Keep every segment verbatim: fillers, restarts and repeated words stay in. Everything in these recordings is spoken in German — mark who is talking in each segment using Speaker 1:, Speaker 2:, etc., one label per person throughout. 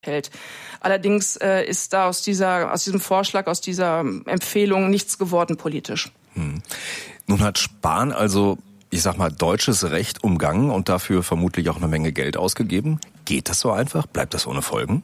Speaker 1: hält. Allerdings äh, ist da aus dieser, aus diesem Vorschlag, aus dieser Empfehlung nichts geworden politisch.
Speaker 2: Hm. Nun hat Spahn also, ich sag mal, deutsches Recht umgangen und dafür vermutlich auch eine Menge Geld ausgegeben. Geht das so einfach? Bleibt das ohne Folgen?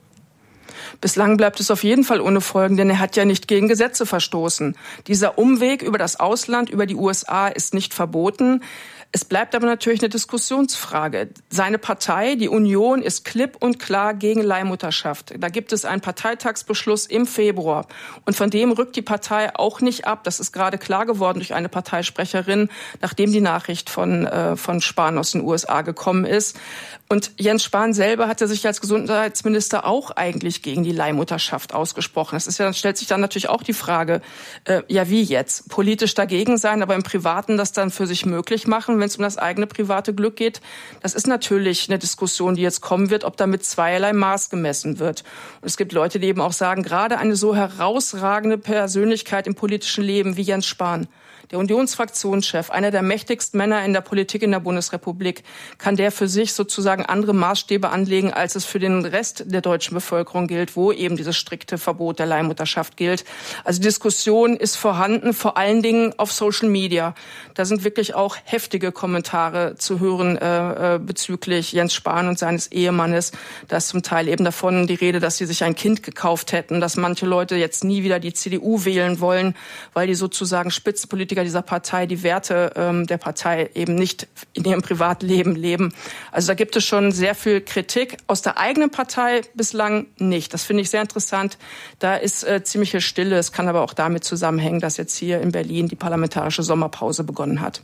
Speaker 1: Bislang bleibt es auf jeden Fall ohne Folgen, denn er hat ja nicht gegen Gesetze verstoßen. Dieser Umweg über das Ausland, über die U S A ist nicht verboten. Es bleibt aber natürlich eine Diskussionsfrage. Seine Partei, die Union, ist klipp und klar gegen Leihmutterschaft. Da gibt es einen Parteitagsbeschluss im Februar. Und von dem rückt die Partei auch nicht ab. Das ist gerade klar geworden durch eine Parteisprecherin, nachdem die Nachricht von, äh, von Spahn aus den U S A gekommen ist. Und Jens Spahn selber hatte sich als Gesundheitsminister auch eigentlich gegen die Leihmutterschaft ausgesprochen. Das ist ja, stellt sich dann natürlich auch die Frage, äh, ja wie jetzt? Politisch dagegen sein, aber im Privaten das dann für sich möglich machen, wenn es um das eigene private Glück geht. Das ist natürlich eine Diskussion, die jetzt kommen wird, ob damit zweierlei Maß gemessen wird. Und es gibt Leute, die eben auch sagen, gerade eine so herausragende Persönlichkeit im politischen Leben wie Jens Spahn, der Unionsfraktionschef, einer der mächtigsten Männer in der Politik in der Bundesrepublik, kann der für sich sozusagen andere Maßstäbe anlegen, als es für den Rest der deutschen Bevölkerung gilt, wo eben dieses strikte Verbot der Leihmutterschaft gilt. Also die Diskussion ist vorhanden, vor allen Dingen auf Social Media. Da sind wirklich auch heftige Kommentare zu hören äh, bezüglich Jens Spahn und seines Ehemannes. Da ist zum Teil eben davon die Rede, dass sie sich ein Kind gekauft hätten, dass manche Leute jetzt nie wieder die C D U wählen wollen, weil die sozusagen Spitzenpolitiker dieser Partei die Werte ähm, der Partei eben nicht in ihrem Privatleben leben. Also da gibt es schon sehr viel Kritik. Aus der eigenen Partei bislang nicht. Das finde ich sehr interessant. Da ist äh, ziemliche Stille. Es kann aber auch damit zusammenhängen, dass jetzt hier in Berlin die parlamentarische Sommerpause begonnen hat.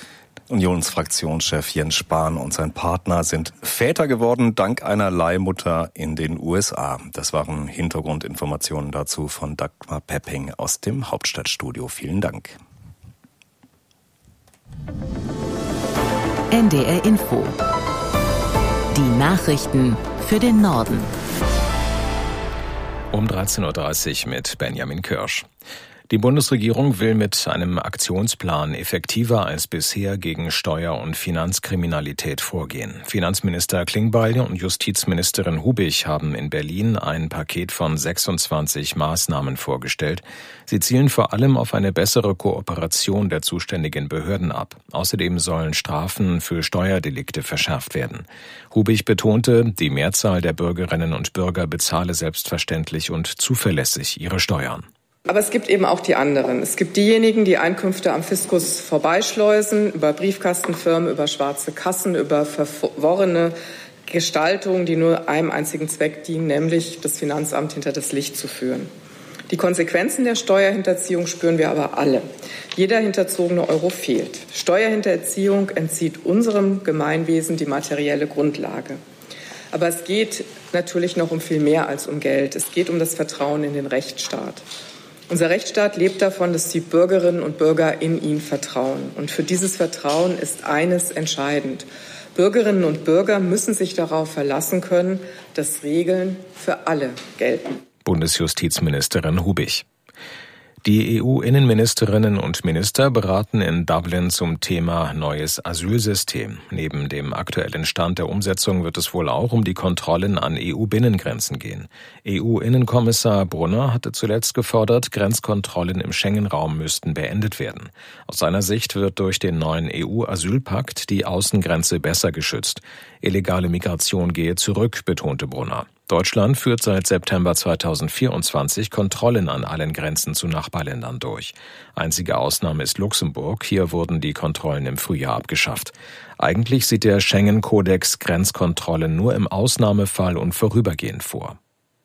Speaker 2: Unionsfraktionschef Jens Spahn und sein Partner sind Väter geworden, dank einer Leihmutter in den U S A. Das waren Hintergrundinformationen dazu von Dagmar Pepping aus dem Hauptstadtstudio. Vielen Dank.
Speaker 3: N D R Info. Die Nachrichten für den Norden.
Speaker 4: Um dreizehn Uhr dreißig mit Benjamin Kirsch. Die Bundesregierung will mit einem Aktionsplan effektiver als bisher gegen Steuer- und Finanzkriminalität vorgehen. Finanzminister Klingbeil und Justizministerin Hubig haben in Berlin ein Paket von sechsundzwanzig Maßnahmen vorgestellt. Sie zielen vor allem auf eine bessere Kooperation der zuständigen Behörden ab. Außerdem sollen Strafen für Steuerdelikte verschärft werden. Hubig betonte, die Mehrzahl der Bürgerinnen und Bürger bezahle selbstverständlich und zuverlässig ihre Steuern.
Speaker 5: Aber es gibt eben auch die anderen. Es gibt diejenigen, die Einkünfte am Fiskus vorbeischleusen, über Briefkastenfirmen, über schwarze Kassen, über verworrene Gestaltungen, die nur einem einzigen Zweck dienen, nämlich das Finanzamt hinter das Licht zu führen. Die Konsequenzen der Steuerhinterziehung spüren wir aber alle. Jeder hinterzogene Euro fehlt. Steuerhinterziehung entzieht unserem Gemeinwesen die materielle Grundlage. Aber es geht natürlich noch um viel mehr als um Geld. Es geht um das Vertrauen in den Rechtsstaat. Unser Rechtsstaat lebt davon, dass die Bürgerinnen und Bürger in ihn vertrauen. Und für dieses Vertrauen ist eines entscheidend. Bürgerinnen und Bürger müssen sich darauf verlassen können, dass Regeln für alle gelten.
Speaker 4: Bundesjustizministerin Hubig. Die E U-Innenministerinnen und Minister beraten in Dublin zum Thema neues Asylsystem. Neben dem aktuellen Stand der Umsetzung wird es wohl auch um die Kontrollen an E U-Binnengrenzen gehen. E U-Innenkommissar Brunner hatte zuletzt gefordert, Grenzkontrollen im Schengen-Raum müssten beendet werden. Aus seiner Sicht wird durch den neuen E U-Asylpakt die Außengrenze besser geschützt. Illegale Migration gehe zurück, betonte Brunner. Deutschland führt seit September zweitausendvierundzwanzig Kontrollen an allen Grenzen zu Nachbarländern durch. Einzige Ausnahme ist Luxemburg. Hier wurden die Kontrollen im Frühjahr abgeschafft. Eigentlich sieht der Schengen-Kodex Grenzkontrollen nur im Ausnahmefall und vorübergehend vor.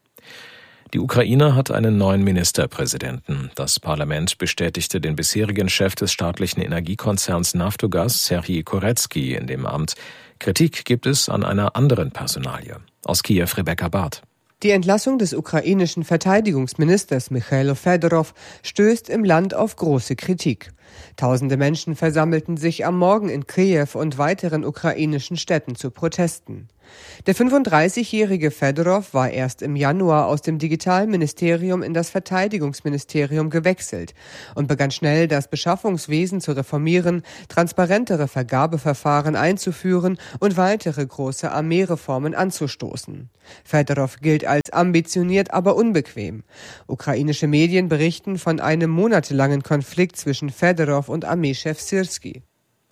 Speaker 4: Die Ukraine hat einen neuen Ministerpräsidenten. Das Parlament bestätigte den bisherigen Chef des staatlichen Energiekonzerns Naftogaz, Serhij Koretski, in dem Amt. Kritik gibt es an einer anderen Personalie. Aus Kiew Rebecca Barth.
Speaker 6: Die Entlassung des ukrainischen Verteidigungsministers Michailo Fedorov stößt im Land auf große Kritik. Tausende Menschen versammelten sich am Morgen in Kiew und weiteren ukrainischen Städten zu Protesten. Der fünfunddreißigjährige Fedorov war erst im Januar aus dem Digitalministerium in das Verteidigungsministerium gewechselt und begann schnell, das Beschaffungswesen zu reformieren, transparentere Vergabeverfahren einzuführen und weitere große Armeereformen anzustoßen. Fedorov gilt als ambitioniert, aber unbequem. Ukrainische Medien berichten von einem monatelangen Konflikt zwischen Fedorov und Armeechef Syrski.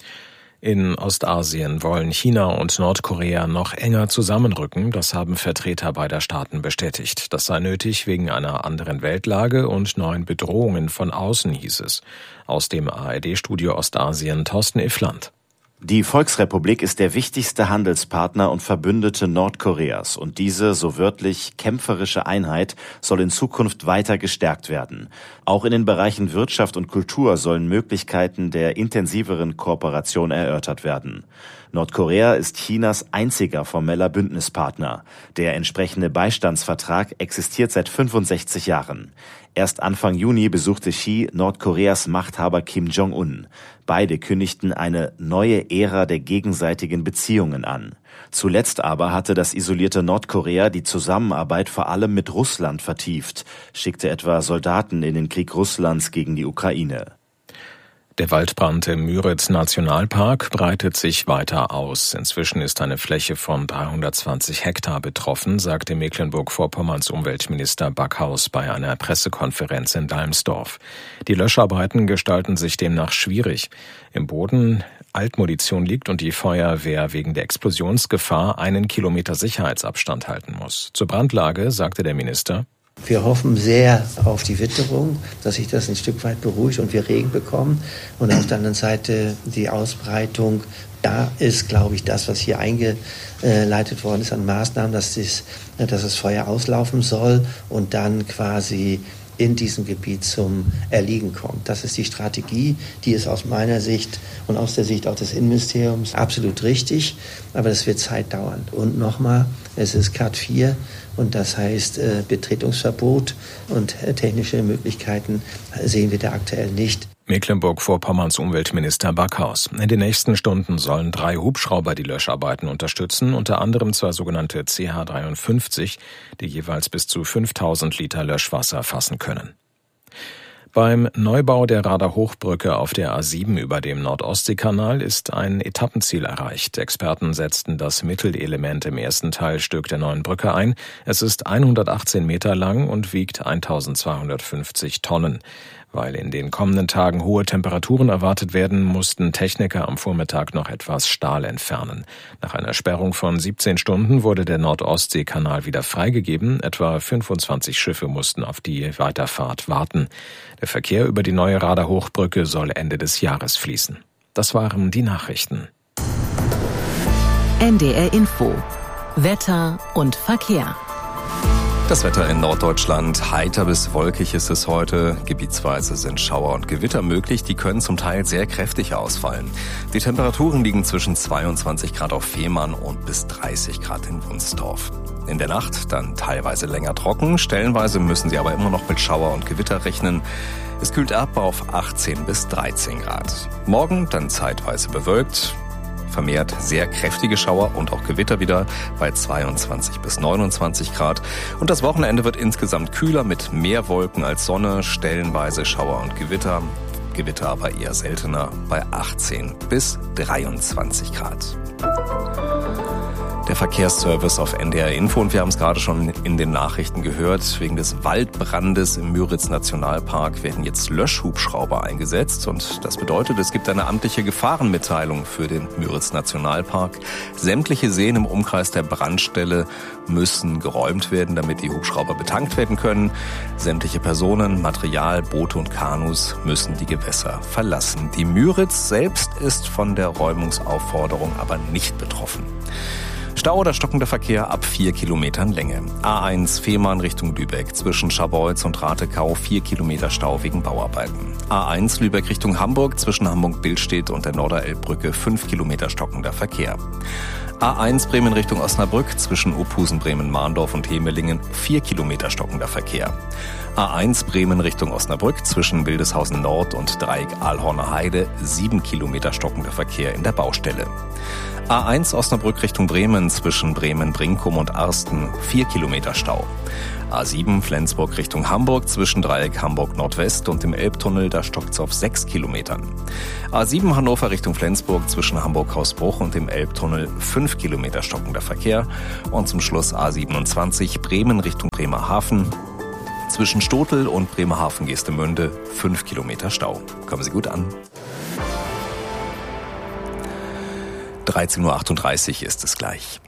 Speaker 4: In Ostasien wollen China und Nordkorea noch enger zusammenrücken. Das haben Vertreter beider Staaten bestätigt. Das sei nötig wegen einer anderen Weltlage und neuen Bedrohungen von außen, hieß es. Aus dem A R D-Studio Ostasien Thorsten Iffland.
Speaker 7: Die Volksrepublik ist der wichtigste Handelspartner und Verbündete Nordkoreas und diese, so wörtlich, kämpferische Einheit soll in Zukunft weiter gestärkt werden. Auch in den Bereichen Wirtschaft und Kultur sollen Möglichkeiten der intensiveren Kooperation erörtert werden. Nordkorea ist Chinas einziger formeller Bündnispartner. Der entsprechende Beistandsvertrag existiert seit fünfundsechzig Jahren. Erst Anfang Juni besuchte Xi Nordkoreas Machthaber Kim Jong-un. Beide kündigten eine neue Ära der gegenseitigen Beziehungen an. Zuletzt aber hatte das isolierte Nordkorea die Zusammenarbeit vor allem mit Russland vertieft, schickte etwa Soldaten in den Krieg Russlands gegen die Ukraine.
Speaker 4: Der Waldbrand im Müritz-Nationalpark breitet sich weiter aus. Inzwischen ist eine Fläche von dreihundertzwanzig Hektar betroffen, sagte Mecklenburg-Vorpommerns Umweltminister Backhaus bei einer Pressekonferenz in Dalmsdorf. Die Löscharbeiten gestalten sich demnach schwierig. Im Boden Altmunition liegt und die Feuerwehr wegen der Explosionsgefahr einen Kilometer Sicherheitsabstand halten muss. Zur Brandlage sagte der Minister:
Speaker 8: Wir hoffen sehr auf die Witterung, dass sich das ein Stück weit beruhigt und wir Regen bekommen. Und auf der anderen Seite die Ausbreitung. Da ist, glaube ich, das, was hier eingeleitet worden ist an Maßnahmen, dass das, dass das Feuer auslaufen soll und dann quasi in diesem Gebiet zum Erliegen kommt. Das ist die Strategie, die ist aus meiner Sicht und aus der Sicht auch des Innenministeriums absolut richtig, aber das wird Zeit dauern. Und nochmal, es ist Cat vier und das heißt äh, Betretungsverbot und äh, technische Möglichkeiten sehen wir da aktuell nicht.
Speaker 4: Mecklenburg-Vorpommerns Umweltminister Backhaus. In den nächsten Stunden sollen drei Hubschrauber die Löscharbeiten unterstützen, unter anderem zwei sogenannte C H dreiundfünfzig, die jeweils bis zu fünftausend Liter Löschwasser fassen können. Beim Neubau der Rader-Hochbrücke auf der A sieben über dem Nord-Ostsee-Kanal ist ein Etappenziel erreicht. Experten setzten das Mittelelement im ersten Teilstück der neuen Brücke ein. Es ist hundertachtzehn Meter lang und wiegt eintausendzweihundertfünfzig Tonnen. Weil in den kommenden Tagen hohe Temperaturen erwartet werden, mussten Techniker am Vormittag noch etwas Stahl entfernen. Nach einer Sperrung von siebzehn Stunden wurde der Nord-Ostsee-Kanal wieder freigegeben. Etwa fünfundzwanzig Schiffe mussten auf die Weiterfahrt warten. Der Verkehr über die neue Rader-Hochbrücke soll Ende des Jahres fließen. Das waren die Nachrichten.
Speaker 3: N D R Info. Wetter und Verkehr.
Speaker 2: Das Wetter in Norddeutschland, heiter bis wolkig ist es heute. Gebietsweise sind Schauer und Gewitter möglich, die können zum Teil sehr kräftig ausfallen. Die Temperaturen liegen zwischen zweiundzwanzig Grad auf Fehmarn und bis dreißig Grad in Wunsdorf. In der Nacht dann teilweise länger trocken, stellenweise müssen Sie aber immer noch mit Schauer und Gewitter rechnen. Es kühlt ab auf achtzehn bis dreizehn Grad. Morgen dann zeitweise bewölkt. Vermehrt sehr kräftige Schauer und auch Gewitter wieder bei zweiundzwanzig bis neunundzwanzig Grad. Und das Wochenende wird insgesamt kühler mit mehr Wolken als Sonne, stellenweise Schauer und Gewitter. Gewitter aber eher seltener bei achtzehn bis dreiundzwanzig Grad. Der Verkehrsservice auf N D R Info und wir haben es gerade schon in den Nachrichten gehört. Wegen des Waldbrandes im Müritz-Nationalpark werden jetzt Löschhubschrauber eingesetzt und das bedeutet, es gibt eine amtliche Gefahrenmitteilung für den Müritz-Nationalpark. Sämtliche Seen im Umkreis der Brandstelle müssen geräumt werden, damit die Hubschrauber betankt werden können. Sämtliche Personen, Material, Boote und Kanus müssen die Gewässer verlassen. Die Müritz selbst ist von der Räumungsaufforderung aber nicht betroffen. Stau oder stockender Verkehr ab vier Kilometern Länge. A eins Fehmarn Richtung Lübeck zwischen Scharbeutz und Ratekau vier Kilometer Stau wegen Bauarbeiten. A eins Lübeck Richtung Hamburg zwischen Hamburg-Billstedt und der Norderelbbrücke fünf Kilometer stockender Verkehr. A eins Bremen Richtung Osnabrück zwischen Opusen, Bremen-Mahndorf und Hemelingen vier Kilometer stockender Verkehr. A eins Bremen Richtung Osnabrück zwischen Wildeshausen Nord und Dreieck Aalhorner Heide sieben Kilometer stockender Verkehr in der Baustelle. A eins Osnabrück Richtung Bremen zwischen Bremen-Brinkum und Arsten vier Kilometer Stau. A sieben Flensburg Richtung Hamburg zwischen Dreieck Hamburg Nordwest und dem Elbtunnel, da stockt's auf sechs Kilometern. A sieben Hannover Richtung Flensburg zwischen Hamburg-Hausbruch und dem Elbtunnel fünf Kilometer stockender Verkehr. Und zum Schluss A siebenundzwanzig Bremen Richtung Bremerhaven zwischen Stotel und Bremerhaven-Geestemünde fünf Kilometer Stau. Kommen Sie gut an. dreizehn Uhr achtunddreißig ist es gleich.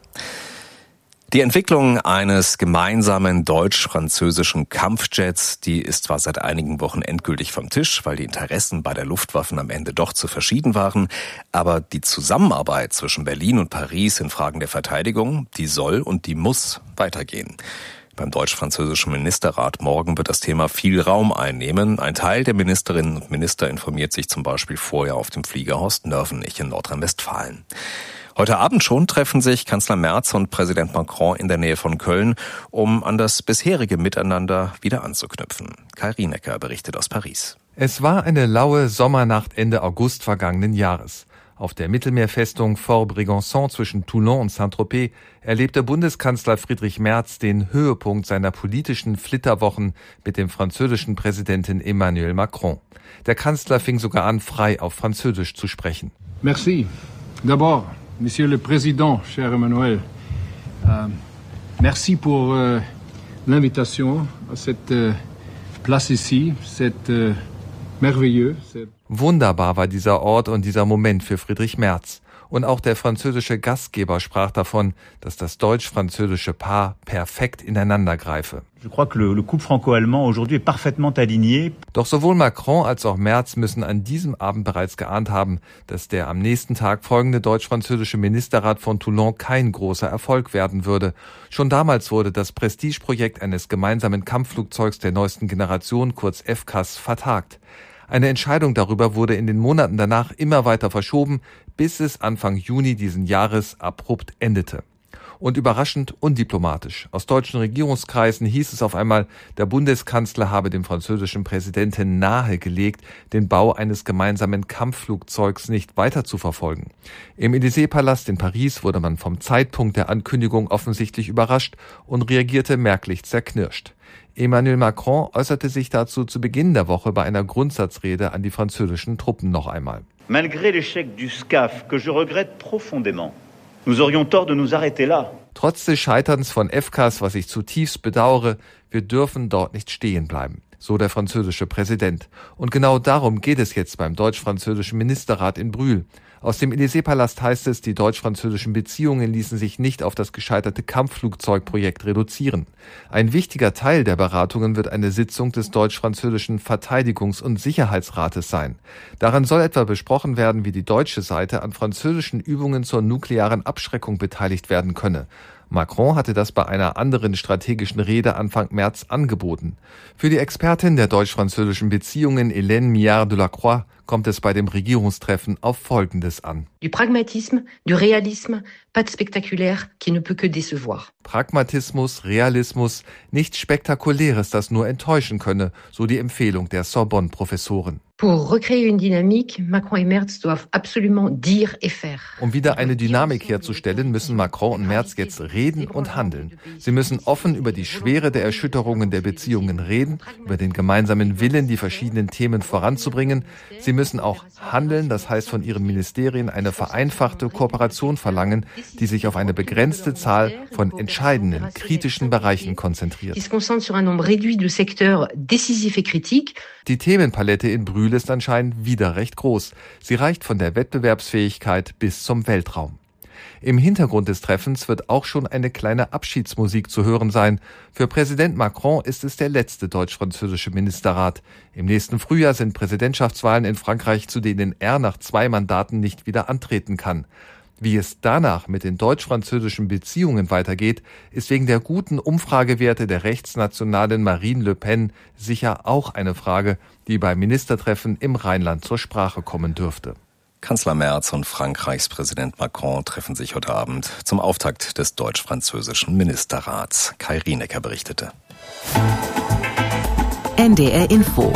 Speaker 2: Die Entwicklung eines gemeinsamen deutsch-französischen Kampfjets, die ist zwar seit einigen Wochen endgültig vom Tisch, weil die Interessen bei der Luftwaffen am Ende doch zu verschieden waren, aber die Zusammenarbeit zwischen Berlin und Paris in Fragen der Verteidigung, die soll und die muss weitergehen. Beim deutsch-französischen Ministerrat morgen wird das Thema viel Raum einnehmen. Ein Teil der Ministerinnen und Minister informiert sich zum Beispiel vorher auf dem Flieger Horst Nörvenich in Nordrhein-Westfalen. Heute Abend schon treffen sich Kanzler Merz und Präsident Macron in der Nähe von Köln, um an das bisherige Miteinander wieder anzuknüpfen. Kai Rienecker berichtet aus Paris.
Speaker 9: Es war eine laue Sommernacht Ende August vergangenen Jahres. Auf der Mittelmeerfestung Fort Brégançon zwischen Toulon und Saint-Tropez erlebte Bundeskanzler Friedrich Merz den Höhepunkt seiner politischen Flitterwochen mit dem französischen Präsidenten Emmanuel Macron. Der Kanzler fing sogar an, frei auf Französisch zu sprechen.
Speaker 10: Merci. D'abord, Monsieur le Président, cher Emmanuel, euh, merci pour euh, l'invitation à cette euh, place ici, c'est euh, merveilleux.
Speaker 9: Wunderbar war dieser Ort und dieser Moment für Friedrich Merz. Und auch der französische Gastgeber sprach davon, dass das deutsch-französische Paar perfekt ineinander greife.
Speaker 11: Je crois que le, le couple franco-allemand aujourd'hui est parfaitement aligné.
Speaker 9: Doch sowohl Macron als auch Merz müssen an diesem Abend bereits geahnt haben, dass der am nächsten Tag folgende deutsch-französische Ministerrat von Toulon kein großer Erfolg werden würde. Schon damals wurde das Prestigeprojekt eines gemeinsamen Kampfflugzeugs der neuesten Generation, kurz F C A S, vertagt. Eine Entscheidung darüber wurde in den Monaten danach immer weiter verschoben, bis es Anfang Juni diesen Jahres abrupt endete. Und überraschend undiplomatisch. Aus deutschen Regierungskreisen hieß es auf einmal, der Bundeskanzler habe dem französischen Präsidenten nahegelegt, den Bau eines gemeinsamen Kampfflugzeugs nicht weiter zu verfolgen. Im Élysée-Palast in Paris wurde man vom Zeitpunkt der Ankündigung offensichtlich überrascht und reagierte merklich zerknirscht. Emmanuel Macron äußerte sich dazu zu Beginn der Woche bei einer Grundsatzrede an die französischen Truppen noch einmal.
Speaker 11: Malgré l'échec du S C A F, que je regrette profondément, nous aurions tort de nous arrêter là.
Speaker 9: Trotz des Scheiterns von F C A S, was ich zutiefst bedauere, wir dürfen dort nicht stehen bleiben, so der französische Präsident. Und genau darum geht es jetzt beim deutsch-französischen Ministerrat in Brühl. Aus dem Élysée-Palast heißt es, die deutsch-französischen Beziehungen ließen sich nicht auf das gescheiterte Kampfflugzeugprojekt reduzieren. Ein wichtiger Teil der Beratungen wird eine Sitzung des deutsch-französischen Verteidigungs- und Sicherheitsrates sein. Daran soll etwa besprochen werden, wie die deutsche Seite an französischen Übungen zur nuklearen Abschreckung beteiligt werden könne. Macron hatte das bei einer anderen strategischen Rede Anfang März angeboten. Für die Expertin der deutsch-französischen Beziehungen Hélène Millard-Delacroix kommt es bei dem Regierungstreffen auf Folgendes an.
Speaker 12: Du Pragmatisme, du Realisme, pas de spectaculaire qui ne peut que décevoir.
Speaker 9: Pragmatismus, Realismus, nichts Spektakuläres, das nur enttäuschen könne, so die Empfehlung der Sorbonne-Professoren.
Speaker 12: Pour recréer une dynamique, Macron et Merz doivent absolument dire et faire.
Speaker 9: Um wieder eine Dynamik herzustellen, müssen Macron und Merz jetzt reden und handeln. Sie müssen offen über die Schwere der Erschütterungen der Beziehungen reden, über den gemeinsamen Willen, die verschiedenen Themen voranzubringen. Sie müssen auch handeln, das heißt von ihren Ministerien eine vereinfachte Kooperation verlangen, die sich auf eine begrenzte Zahl von entscheidenden, kritischen Bereichen konzentriert. Die Themenpalette in Brühl ist anscheinend wieder recht groß. Sie reicht von der Wettbewerbsfähigkeit bis zum Weltraum. Im Hintergrund des Treffens wird auch schon eine kleine Abschiedsmusik zu hören sein. Für Präsident Macron ist es der letzte deutsch-französische Ministerrat. Im nächsten Frühjahr sind Präsidentschaftswahlen in Frankreich, zu denen er nach zwei Mandaten nicht wieder antreten kann. Wie es danach mit den deutsch-französischen Beziehungen weitergeht, ist wegen der guten Umfragewerte der rechtsnationalen Marine Le Pen sicher auch eine Frage, die beim Ministertreffen im Rheinland zur Sprache kommen dürfte.
Speaker 2: Kanzler Merz und Frankreichs Präsident Macron treffen sich heute Abend zum Auftakt des deutsch-französischen Ministerrats. Kai Rienecker berichtete.
Speaker 3: N D R Info.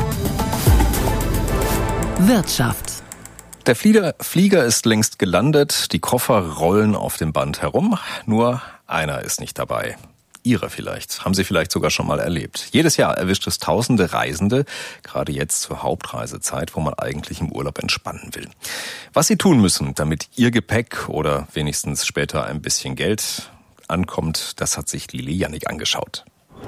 Speaker 3: Wirtschaft.
Speaker 2: Der Flieger ist längst gelandet, die Koffer rollen auf dem Band herum, nur einer ist nicht dabei. Ihre vielleicht, haben Sie vielleicht sogar schon mal erlebt. Jedes Jahr erwischt es tausende Reisende, gerade jetzt zur Hauptreisezeit, wo man eigentlich im Urlaub entspannen will. Was Sie tun müssen, damit Ihr Gepäck oder wenigstens später ein bisschen Geld ankommt, das hat sich Lili Jannik angeschaut.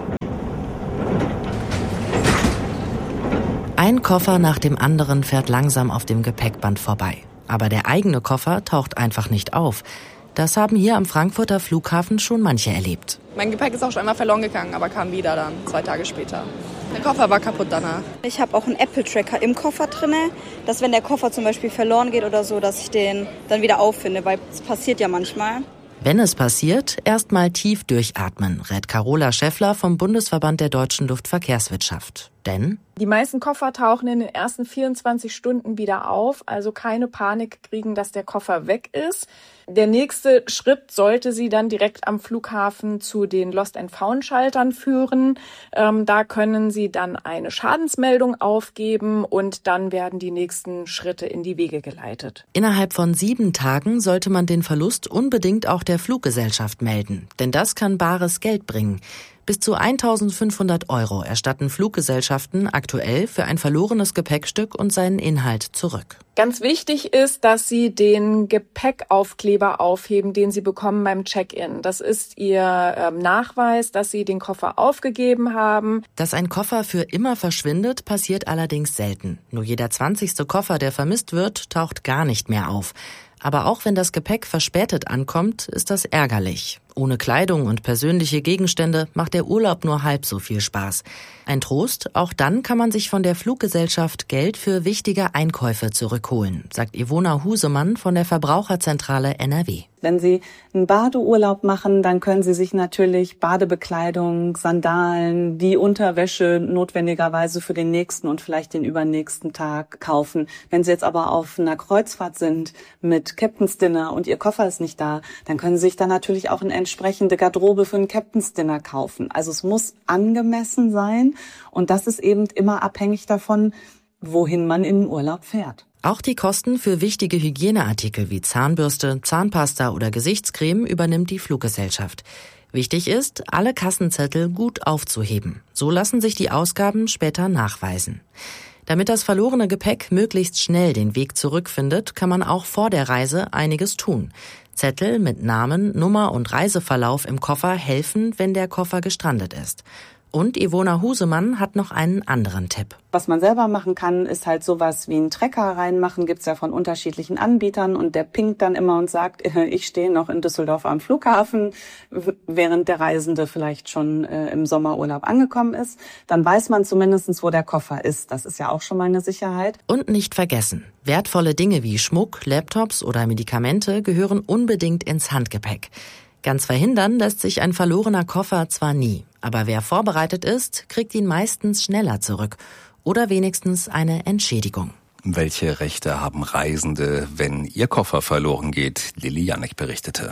Speaker 13: Ein Koffer nach dem anderen fährt langsam auf dem Gepäckband vorbei. Aber der eigene Koffer taucht einfach nicht auf. Das haben hier am Frankfurter Flughafen schon manche erlebt.
Speaker 14: Mein Gepäck ist auch schon einmal verloren gegangen, aber kam wieder dann, zwei Tage später. Der Koffer war kaputt danach.
Speaker 15: Ich habe auch einen Apple-Tracker im Koffer drin, dass wenn der Koffer zum Beispiel verloren geht oder so, dass ich den dann wieder auffinde, weil es passiert ja manchmal.
Speaker 13: Wenn es passiert, erst mal tief durchatmen, rät Carola Schäffler vom Bundesverband der deutschen Luftverkehrswirtschaft. Denn
Speaker 16: die meisten Koffer tauchen in den ersten vierundzwanzig Stunden wieder auf, also keine Panik kriegen, dass der Koffer weg ist. Der nächste Schritt sollte Sie dann direkt am Flughafen zu den Lost-and-Found-Schaltern führen. Ähm, da können Sie dann eine Schadensmeldung aufgeben und dann werden die nächsten Schritte in die Wege geleitet.
Speaker 13: Innerhalb von sieben Tagen sollte man den Verlust unbedingt auch der Fluggesellschaft melden, denn das kann bares Geld bringen. Bis zu eintausendfünfhundert Euro erstatten Fluggesellschaften aktuell für ein verlorenes Gepäckstück und seinen Inhalt zurück.
Speaker 16: Ganz wichtig ist, dass Sie den Gepäckaufkleber aufheben, den Sie bekommen beim Check-in. Das ist Ihr äh, Nachweis, dass Sie den Koffer aufgegeben haben.
Speaker 13: Dass ein Koffer für immer verschwindet, passiert allerdings selten. Nur jeder zwanzigste Koffer, der vermisst wird, taucht gar nicht mehr auf. Aber auch wenn das Gepäck verspätet ankommt, ist das ärgerlich. Ohne Kleidung und persönliche Gegenstände macht der Urlaub nur halb so viel Spaß. Ein Trost, auch dann kann man sich von der Fluggesellschaft Geld für wichtige Einkäufe zurückholen, sagt Ivona Husemann von der Verbraucherzentrale N R W.
Speaker 17: Wenn Sie einen Badeurlaub machen, dann können Sie sich natürlich Badebekleidung, Sandalen, die Unterwäsche notwendigerweise für den nächsten und vielleicht den übernächsten Tag kaufen. Wenn Sie jetzt aber auf einer Kreuzfahrt sind mit Captain's Dinner und Ihr Koffer ist nicht da, dann können Sie sich dann natürlich auch eine entsprechende Garderobe für ein Captain's Dinner kaufen. Also es muss angemessen sein und das ist eben immer abhängig davon, wohin man in den Urlaub fährt.
Speaker 13: Auch die Kosten für wichtige Hygieneartikel wie Zahnbürste, Zahnpasta oder Gesichtscreme übernimmt die Fluggesellschaft. Wichtig ist, alle Kassenzettel gut aufzuheben. So lassen sich die Ausgaben später nachweisen. Damit das verlorene Gepäck möglichst schnell den Weg zurückfindet, kann man auch vor der Reise einiges tun. Zettel mit Namen, Nummer und Reiseverlauf im Koffer helfen, wenn der Koffer gestrandet ist. Und Ivona Husemann hat noch einen anderen Tipp.
Speaker 17: Was man selber machen kann, ist halt sowas wie einen Tracker reinmachen. Gibt's ja von unterschiedlichen Anbietern und der pinkt dann immer und sagt, ich stehe noch in Düsseldorf am Flughafen, während der Reisende vielleicht schon äh, im Sommerurlaub angekommen ist. Dann weiß man zumindest, wo der Koffer ist. Das ist ja auch schon mal eine Sicherheit.
Speaker 13: Und nicht vergessen, wertvolle Dinge wie Schmuck, Laptops oder Medikamente gehören unbedingt ins Handgepäck. Ganz verhindern lässt sich ein verlorener Koffer zwar nie, aber wer vorbereitet ist, kriegt ihn meistens schneller zurück oder wenigstens eine Entschädigung.
Speaker 2: Welche Rechte haben Reisende, wenn ihr Koffer verloren geht? Lili Jannik berichtete.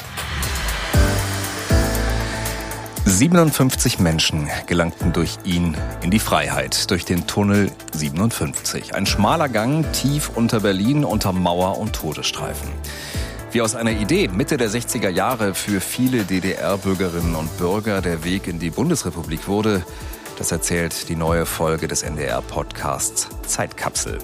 Speaker 2: siebenundfünfzig Menschen gelangten durch ihn in die Freiheit, durch den Tunnel siebenundfünfzig. Ein schmaler Gang tief unter Berlin, unter Mauer und Todesstreifen. Wie aus einer Idee Mitte der sechziger Jahre für viele D D R-Bürgerinnen und Bürger der Weg in die Bundesrepublik wurde, das erzählt die neue Folge des N D R-Podcasts Zeitkapsel.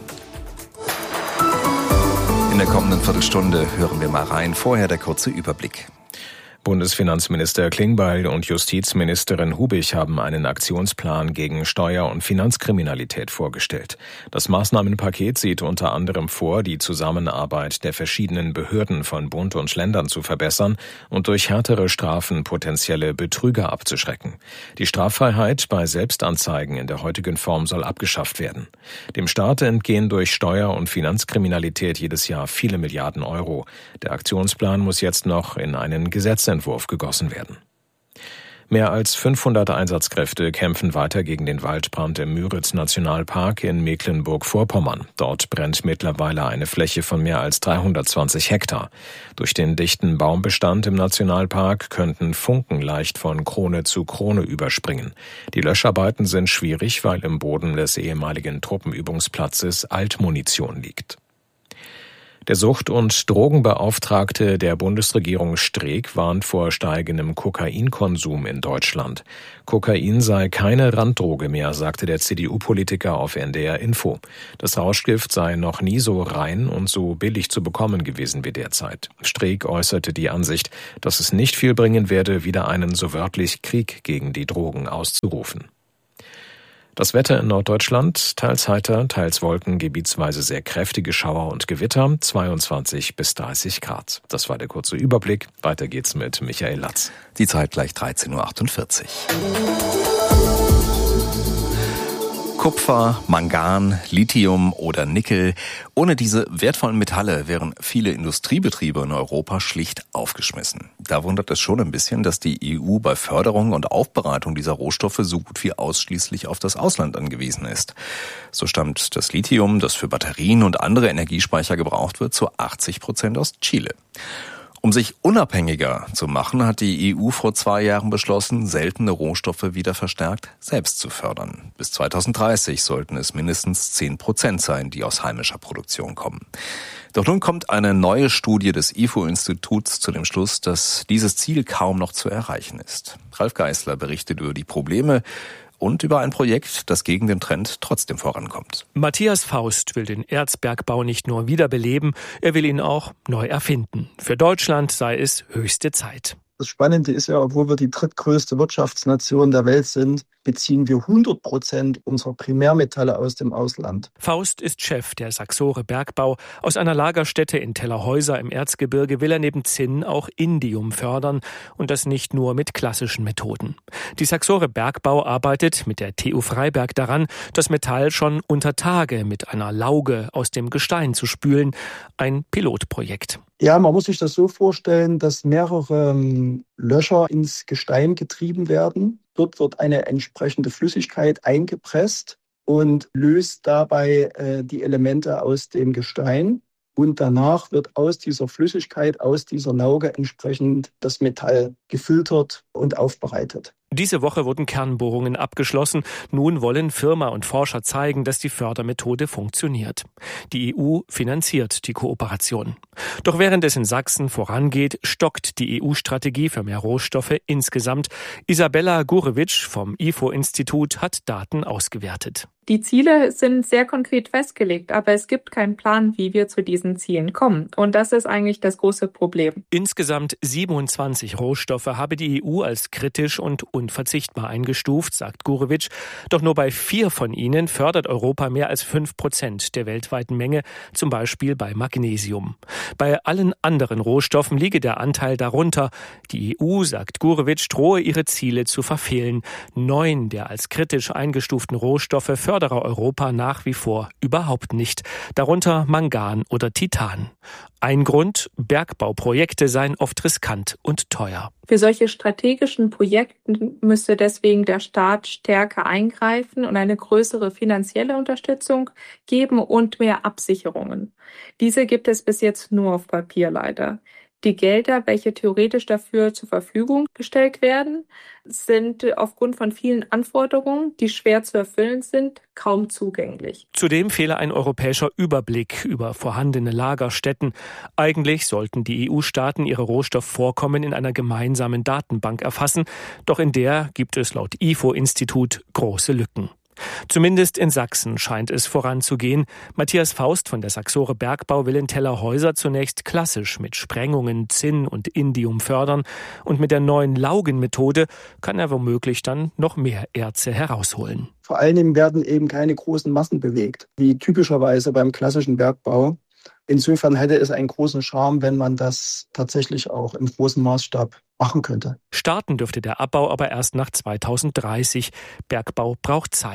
Speaker 2: In der kommenden Viertelstunde hören wir mal rein. Vorher der kurze Überblick.
Speaker 4: Bundesfinanzminister Klingbeil und Justizministerin Hubich haben einen Aktionsplan gegen Steuer- und Finanzkriminalität vorgestellt. Das Maßnahmenpaket sieht unter anderem vor, die Zusammenarbeit der verschiedenen Behörden von Bund und Ländern zu verbessern und durch härtere Strafen potenzielle Betrüger abzuschrecken. Die Straffreiheit bei Selbstanzeigen in der heutigen Form soll abgeschafft werden. Dem Staat entgehen durch Steuer- und Finanzkriminalität jedes Jahr viele Milliarden Euro. Der Aktionsplan muss jetzt noch in einen Gesetzentwurf Entwurf gegossen werden. Mehr als fünfhundert Einsatzkräfte kämpfen weiter gegen den Waldbrand im Müritz-Nationalpark in Mecklenburg-Vorpommern. Dort brennt mittlerweile eine Fläche von mehr als dreihundertzwanzig Hektar. Durch den dichten Baumbestand im Nationalpark könnten Funken leicht von Krone zu Krone überspringen. Die Löscharbeiten sind schwierig, weil im Boden des ehemaligen Truppenübungsplatzes Altmunition liegt. Der Sucht- und Drogenbeauftragte der Bundesregierung Streeck warnt vor steigendem Kokainkonsum in Deutschland. Kokain sei keine Randdroge mehr, sagte der C D U-Politiker auf N D R Info. Das Rauschgift sei noch nie so rein und so billig zu bekommen gewesen wie derzeit. Streeck äußerte die Ansicht, dass es nicht viel bringen werde, wieder einen so wörtlich Krieg gegen die Drogen auszurufen. Das Wetter in Norddeutschland, teils heiter, teils Wolken, gebietsweise sehr kräftige Schauer und Gewitter, zweiundzwanzig bis dreißig Grad. Das war der kurze Überblick. Weiter geht's mit Michael Latz.
Speaker 2: Die Zeit gleich dreizehn Uhr achtundvierzig. Kupfer, Mangan, Lithium oder Nickel. Ohne diese wertvollen Metalle wären viele Industriebetriebe in Europa schlicht aufgeschmissen. Da wundert es schon ein bisschen, dass die E U bei Förderung und Aufbereitung dieser Rohstoffe so gut wie ausschließlich auf das Ausland angewiesen ist. So stammt das Lithium, das für Batterien und andere Energiespeicher gebraucht wird, zu achtzig Prozent aus Chile. Um sich unabhängiger zu machen, hat die E U vor zwei Jahren beschlossen, seltene Rohstoffe wieder verstärkt selbst zu fördern. Bis zweitausenddreißig sollten es mindestens zehn Prozent sein, die aus heimischer Produktion kommen. Doch nun kommt eine neue Studie des I F O-Instituts zu dem Schluss, dass dieses Ziel kaum noch zu erreichen ist. Ralf Geißler berichtet über die Probleme und über ein Projekt, das gegen den Trend trotzdem vorankommt.
Speaker 18: Matthias Faust will den Erzbergbau nicht nur wiederbeleben, er will ihn auch neu erfinden. Für Deutschland sei es höchste Zeit.
Speaker 19: Das Spannende ist ja, obwohl wir die drittgrößte Wirtschaftsnation der Welt sind, beziehen wir hundert Prozent unserer Primärmetalle aus dem Ausland.
Speaker 18: Faust ist Chef der Saxore Bergbau. Aus einer Lagerstätte in Tellerhäuser im Erzgebirge will er neben Zinn auch Indium fördern. Und das nicht nur mit klassischen Methoden. Die Saxore Bergbau arbeitet mit der T U Freiberg daran, das Metall schon unter Tage mit einer Lauge aus dem Gestein zu spülen. Ein Pilotprojekt.
Speaker 19: Ja, man muss sich das so vorstellen, dass mehrere Löcher ins Gestein getrieben werden. Dort wird eine entsprechende Flüssigkeit eingepresst und löst dabei äh, die Elemente aus dem Gestein. Und danach wird aus dieser Flüssigkeit, aus dieser Lauge entsprechend das Metall gefiltert und aufbereitet.
Speaker 18: Diese Woche wurden Kernbohrungen abgeschlossen. Nun wollen Firma und Forscher zeigen, dass die Fördermethode funktioniert. Die E U finanziert die Kooperation. Doch während es in Sachsen vorangeht, stockt die E U-Strategie für mehr Rohstoffe insgesamt. Isabella Gurewitsch vom I F O-Institut hat Daten ausgewertet.
Speaker 20: Die Ziele sind sehr konkret festgelegt, aber es gibt keinen Plan, wie wir zu diesen Zielen kommen. Und das ist eigentlich das große Problem.
Speaker 18: Insgesamt siebenundzwanzig Rohstoffe habe die E U als kritisch und unverzichtbar eingestuft, sagt Gurewitsch. Doch nur bei vier von ihnen fördert Europa mehr als fünf Prozent der weltweiten Menge, zum Beispiel bei Magnesium. Bei allen anderen Rohstoffen liege der Anteil darunter. Die E U, sagt Gurewitsch, drohe ihre Ziele zu verfehlen. Neun der als kritisch eingestuften Rohstoffe fördere Europa nach wie vor überhaupt nicht. Darunter Mangan oder Titan. Ein Grund, Bergbauprojekte seien oft riskant und teuer.
Speaker 20: Für solche strategischen Projekte müsste deswegen der Staat stärker eingreifen und eine größere finanzielle Unterstützung geben und mehr Absicherungen. Diese gibt es bis jetzt nur auf Papier leider. Die Gelder, welche theoretisch dafür zur Verfügung gestellt werden, sind aufgrund von vielen Anforderungen, die schwer zu erfüllen sind, kaum zugänglich.
Speaker 18: Zudem fehle ein europäischer Überblick über vorhandene Lagerstätten. Eigentlich sollten die E U-Staaten ihre Rohstoffvorkommen in einer gemeinsamen Datenbank erfassen, doch in der gibt es laut I F O-Institut große Lücken. Zumindest in Sachsen scheint es voranzugehen. Matthias Faust von der Saxore Bergbau will in Tellerhäuser zunächst klassisch mit Sprengungen Zinn und Indium fördern. Und mit der neuen Laugenmethode kann er womöglich dann noch mehr Erze herausholen.
Speaker 19: Vor allen Dingen werden eben keine großen Massen bewegt, wie typischerweise beim klassischen Bergbau. Insofern hätte es einen großen Charme, wenn man das tatsächlich auch im großen Maßstab machen könnte.
Speaker 18: Starten dürfte der Abbau aber erst nach zweitausenddreißig. Bergbau braucht Zeit.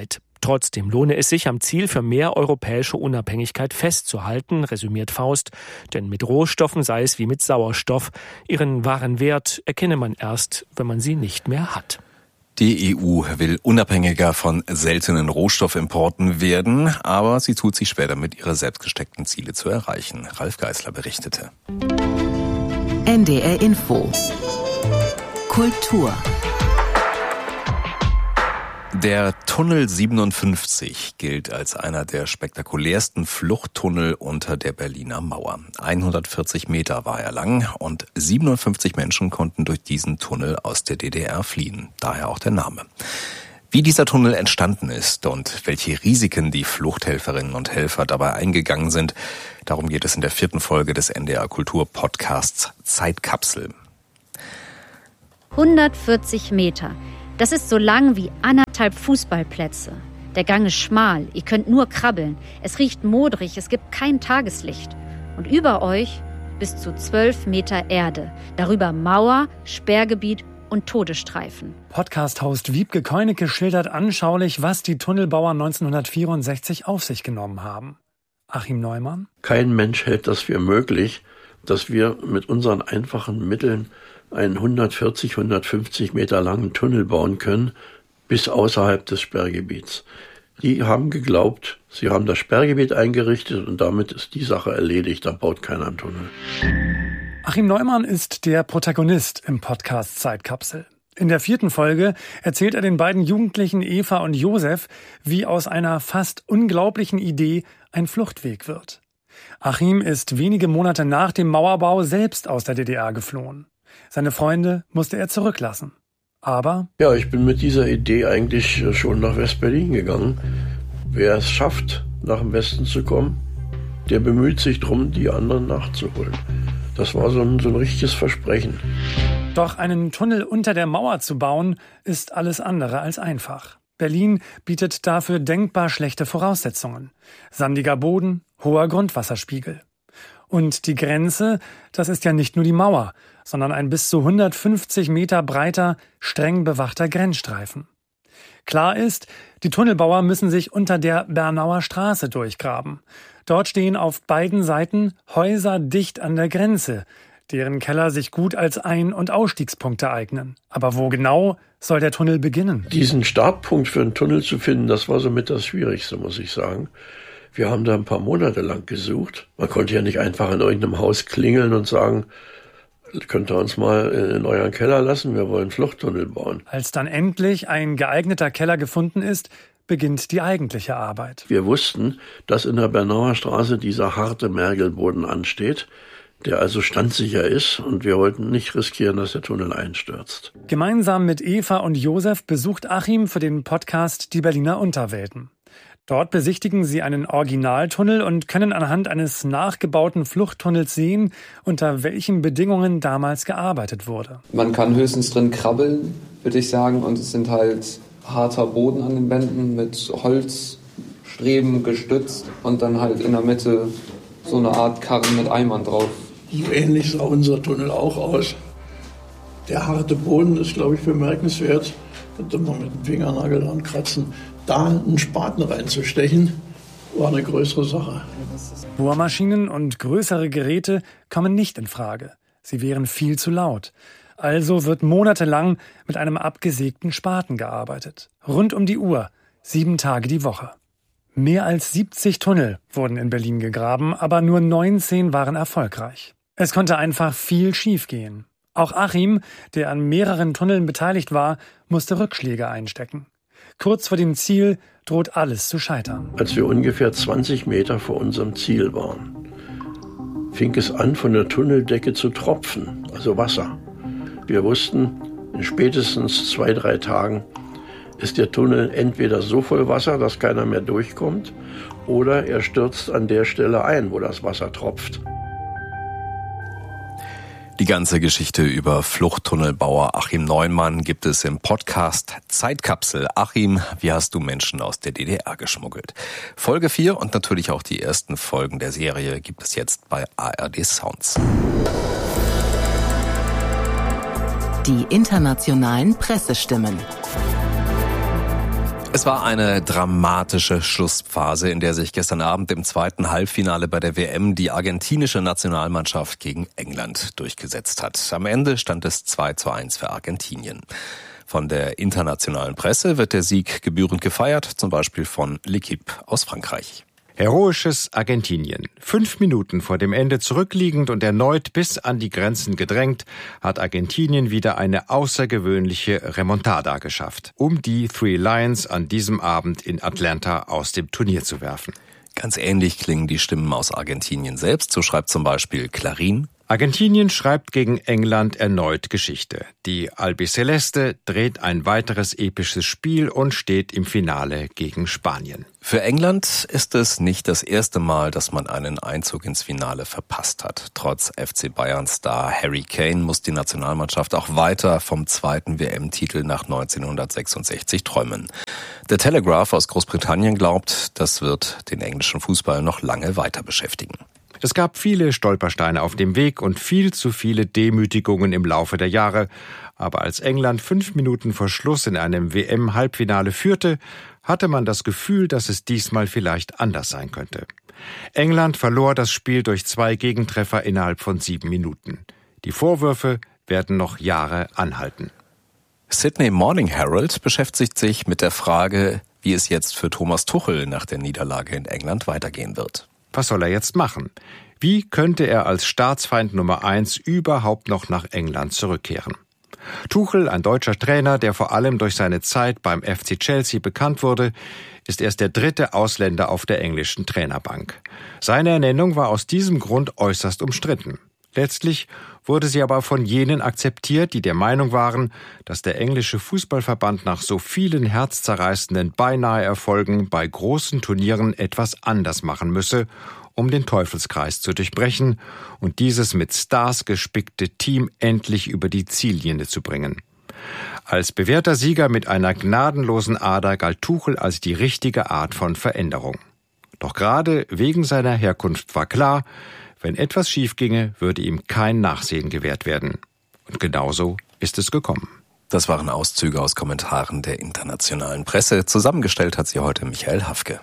Speaker 18: Trotzdem lohne es sich, am Ziel für mehr europäische Unabhängigkeit festzuhalten, resümiert Faust. Denn mit Rohstoffen sei es wie mit Sauerstoff. Ihren wahren Wert erkenne man erst, wenn man sie nicht mehr hat.
Speaker 2: Die E U will unabhängiger von seltenen Rohstoffimporten werden, aber sie tut sich schwer damit, ihre selbstgesteckten Ziele zu erreichen. Ralf Geißler berichtete.
Speaker 3: N D R Info. Kultur.
Speaker 2: Der Tunnel siebenundfünfzig gilt als einer der spektakulärsten Fluchttunnel unter der Berliner Mauer. hundertvierzig Meter war er lang und siebenundfünfzig Menschen konnten durch diesen Tunnel aus der D D R fliehen. Daher auch der Name. Wie dieser Tunnel entstanden ist und welche Risiken die Fluchthelferinnen und Helfer dabei eingegangen sind, darum geht es in der vierten Folge des N D R Kultur Podcasts Zeitkapsel.
Speaker 21: hundertvierzig Meter. Das ist so lang wie anderthalb Fußballplätze. Der Gang ist schmal, ihr könnt nur krabbeln. Es riecht modrig, es gibt kein Tageslicht. Und über euch bis zu zwölf Meter Erde. Darüber Mauer, Sperrgebiet und Todesstreifen.
Speaker 22: Podcast-Host Wiebke Keunecke schildert anschaulich, was die Tunnelbauer neunzehnhundertvierundsechzig auf sich genommen haben. Achim Neumann?
Speaker 23: Kein Mensch hält das für möglich, dass wir mit unseren einfachen Mitteln einen hundertvierzig, hundertfünfzig Meter langen Tunnel bauen können, bis außerhalb des Sperrgebiets. Die haben geglaubt, sie haben das Sperrgebiet eingerichtet und damit ist die Sache erledigt, da baut keiner einen Tunnel.
Speaker 22: Achim Neumann ist der Protagonist im Podcast Zeitkapsel. In der vierten Folge erzählt er den beiden Jugendlichen Eva und Josef, wie aus einer fast unglaublichen Idee ein Fluchtweg wird. Achim ist wenige Monate nach dem Mauerbau selbst aus der D D R geflohen. Seine Freunde musste er zurücklassen. Aber...
Speaker 23: Ja, ich bin mit dieser Idee eigentlich schon nach West-Berlin gegangen. Wer es schafft, nach dem Westen zu kommen, der bemüht sich darum, die anderen nachzuholen. Das war so ein, so ein richtiges Versprechen.
Speaker 22: Doch einen Tunnel unter der Mauer zu bauen, ist alles andere als einfach. Berlin bietet dafür denkbar schlechte Voraussetzungen. Sandiger Boden, hoher Grundwasserspiegel. Und die Grenze, das ist ja nicht nur die Mauer, sondern ein bis zu hundertfünfzig Meter breiter, streng bewachter Grenzstreifen. Klar ist, die Tunnelbauer müssen sich unter der Bernauer Straße durchgraben. Dort stehen auf beiden Seiten Häuser dicht an der Grenze, deren Keller sich gut als Ein- und Ausstiegspunkte eignen. Aber wo genau soll der Tunnel beginnen?
Speaker 23: Diesen Startpunkt für einen Tunnel zu finden, das war somit das Schwierigste, muss ich sagen. Wir haben da ein paar Monate lang gesucht. Man konnte ja nicht einfach in irgendeinem Haus klingeln und sagen, könnt ihr uns mal in euren Keller lassen, wir wollen einen Fluchttunnel bauen.
Speaker 22: Als dann endlich ein geeigneter Keller gefunden ist, beginnt die eigentliche Arbeit.
Speaker 23: Wir wussten, dass in der Bernauer Straße dieser harte Mergelboden ansteht, der also standsicher ist, und wir wollten nicht riskieren, dass der Tunnel einstürzt.
Speaker 22: Gemeinsam mit Eva und Josef besucht Achim für den Podcast die Berliner Unterwelten. Dort besichtigen sie einen Originaltunnel und können anhand eines nachgebauten Fluchttunnels sehen, unter welchen Bedingungen damals gearbeitet wurde.
Speaker 24: Man kann höchstens drin krabbeln, würde ich sagen, und es sind halt harter Boden an den Wänden mit Holzstreben gestützt und dann halt in der Mitte so eine Art Karren mit Eimern drauf.
Speaker 23: So ähnlich sah unser Tunnel auch aus. Der harte Boden ist, glaube ich, bemerkenswert. Könnte man mit dem Fingernagel dran kratzen. Da einen Spaten reinzustechen, war eine größere Sache.
Speaker 22: Bohrmaschinen und größere Geräte kommen nicht in Frage. Sie wären viel zu laut. Also wird monatelang mit einem abgesägten Spaten gearbeitet. Rund um die Uhr, sieben Tage die Woche. Mehr als siebzig Tunnel wurden in Berlin gegraben, aber nur neunzehn waren erfolgreich. Es konnte einfach viel schiefgehen. Auch Achim, der an mehreren Tunneln beteiligt war, musste Rückschläge einstecken. Kurz vor dem Ziel droht alles zu scheitern.
Speaker 23: Als wir ungefähr zwanzig Meter vor unserem Ziel waren, fing es an, von der Tunneldecke zu tropfen, also Wasser. Wir wussten, in spätestens zwei, drei Tagen ist der Tunnel entweder so voll Wasser, dass keiner mehr durchkommt, oder er stürzt an der Stelle ein, wo das Wasser tropft.
Speaker 2: Die ganze Geschichte über Fluchttunnelbauer Achim Neumann gibt es im Podcast Zeitkapsel. Achim, wie hast du Menschen aus der D D R geschmuggelt? Folge vier und natürlich auch die ersten Folgen der Serie gibt es jetzt bei A R D Sounds.
Speaker 3: Die internationalen Pressestimmen.
Speaker 2: Es war eine dramatische Schlussphase, in der sich gestern Abend im zweiten Halbfinale bei der W M die argentinische Nationalmannschaft gegen England durchgesetzt hat. Am Ende stand es zwei zu eins für Argentinien. Von der internationalen Presse wird der Sieg gebührend gefeiert, zum Beispiel von L'Équipe aus Frankreich.
Speaker 1: Heroisches Argentinien. Fünf Minuten vor dem Ende zurückliegend und erneut bis an die Grenzen gedrängt, hat Argentinien wieder eine außergewöhnliche Remontada geschafft, um die Three Lions an diesem Abend in Atlanta aus dem Turnier zu werfen.
Speaker 2: Ganz ähnlich klingen die Stimmen aus Argentinien selbst, so schreibt zum Beispiel Clarín.
Speaker 1: Argentinien schreibt gegen England erneut Geschichte. Die Albiceleste dreht ein weiteres episches Spiel und steht im Finale gegen Spanien.
Speaker 2: Für England ist es nicht das erste Mal, dass man einen Einzug ins Finale verpasst hat. Trotz F C Bayern-Star Harry Kane muss die Nationalmannschaft auch weiter vom zweiten W M-Titel nach neunzehnhundertsechsundsechzig träumen. The Telegraph aus Großbritannien glaubt, das wird den englischen Fußball noch lange weiter beschäftigen.
Speaker 1: Es gab viele Stolpersteine auf dem Weg und viel zu viele Demütigungen im Laufe der Jahre. Aber als England fünf Minuten vor Schluss in einem W M-Halbfinale führte, hatte man das Gefühl, dass es diesmal vielleicht anders sein könnte. England verlor das Spiel durch zwei Gegentreffer innerhalb von sieben Minuten. Die Vorwürfe werden noch Jahre anhalten.
Speaker 2: Sydney Morning Herald beschäftigt sich mit der Frage, wie es jetzt für Thomas Tuchel nach der Niederlage in England weitergehen wird.
Speaker 1: Was soll er jetzt machen? Wie könnte er als Staatsfeind Nummer eins überhaupt noch nach England zurückkehren? Tuchel, ein deutscher Trainer, der vor allem durch seine Zeit beim F C Chelsea bekannt wurde, ist erst der dritte Ausländer auf der englischen Trainerbank. Seine Ernennung war aus diesem Grund äußerst umstritten. Letztlich wurde sie aber von jenen akzeptiert, die der Meinung waren, dass der englische Fußballverband nach so vielen herzzerreißenden Beinahe-Erfolgen bei großen Turnieren etwas anders machen müsse, um den Teufelskreis zu durchbrechen und dieses mit Stars gespickte Team endlich über die Ziellinie zu bringen. Als bewährter Sieger mit einer gnadenlosen Ader galt Tuchel als die richtige Art von Veränderung. Doch gerade wegen seiner Herkunft war klar, wenn etwas schief ginge, würde ihm kein Nachsehen gewährt werden. Und genauso ist es gekommen.
Speaker 2: Das waren Auszüge aus Kommentaren der internationalen Presse. Zusammengestellt hat sie heute Michael Hafke.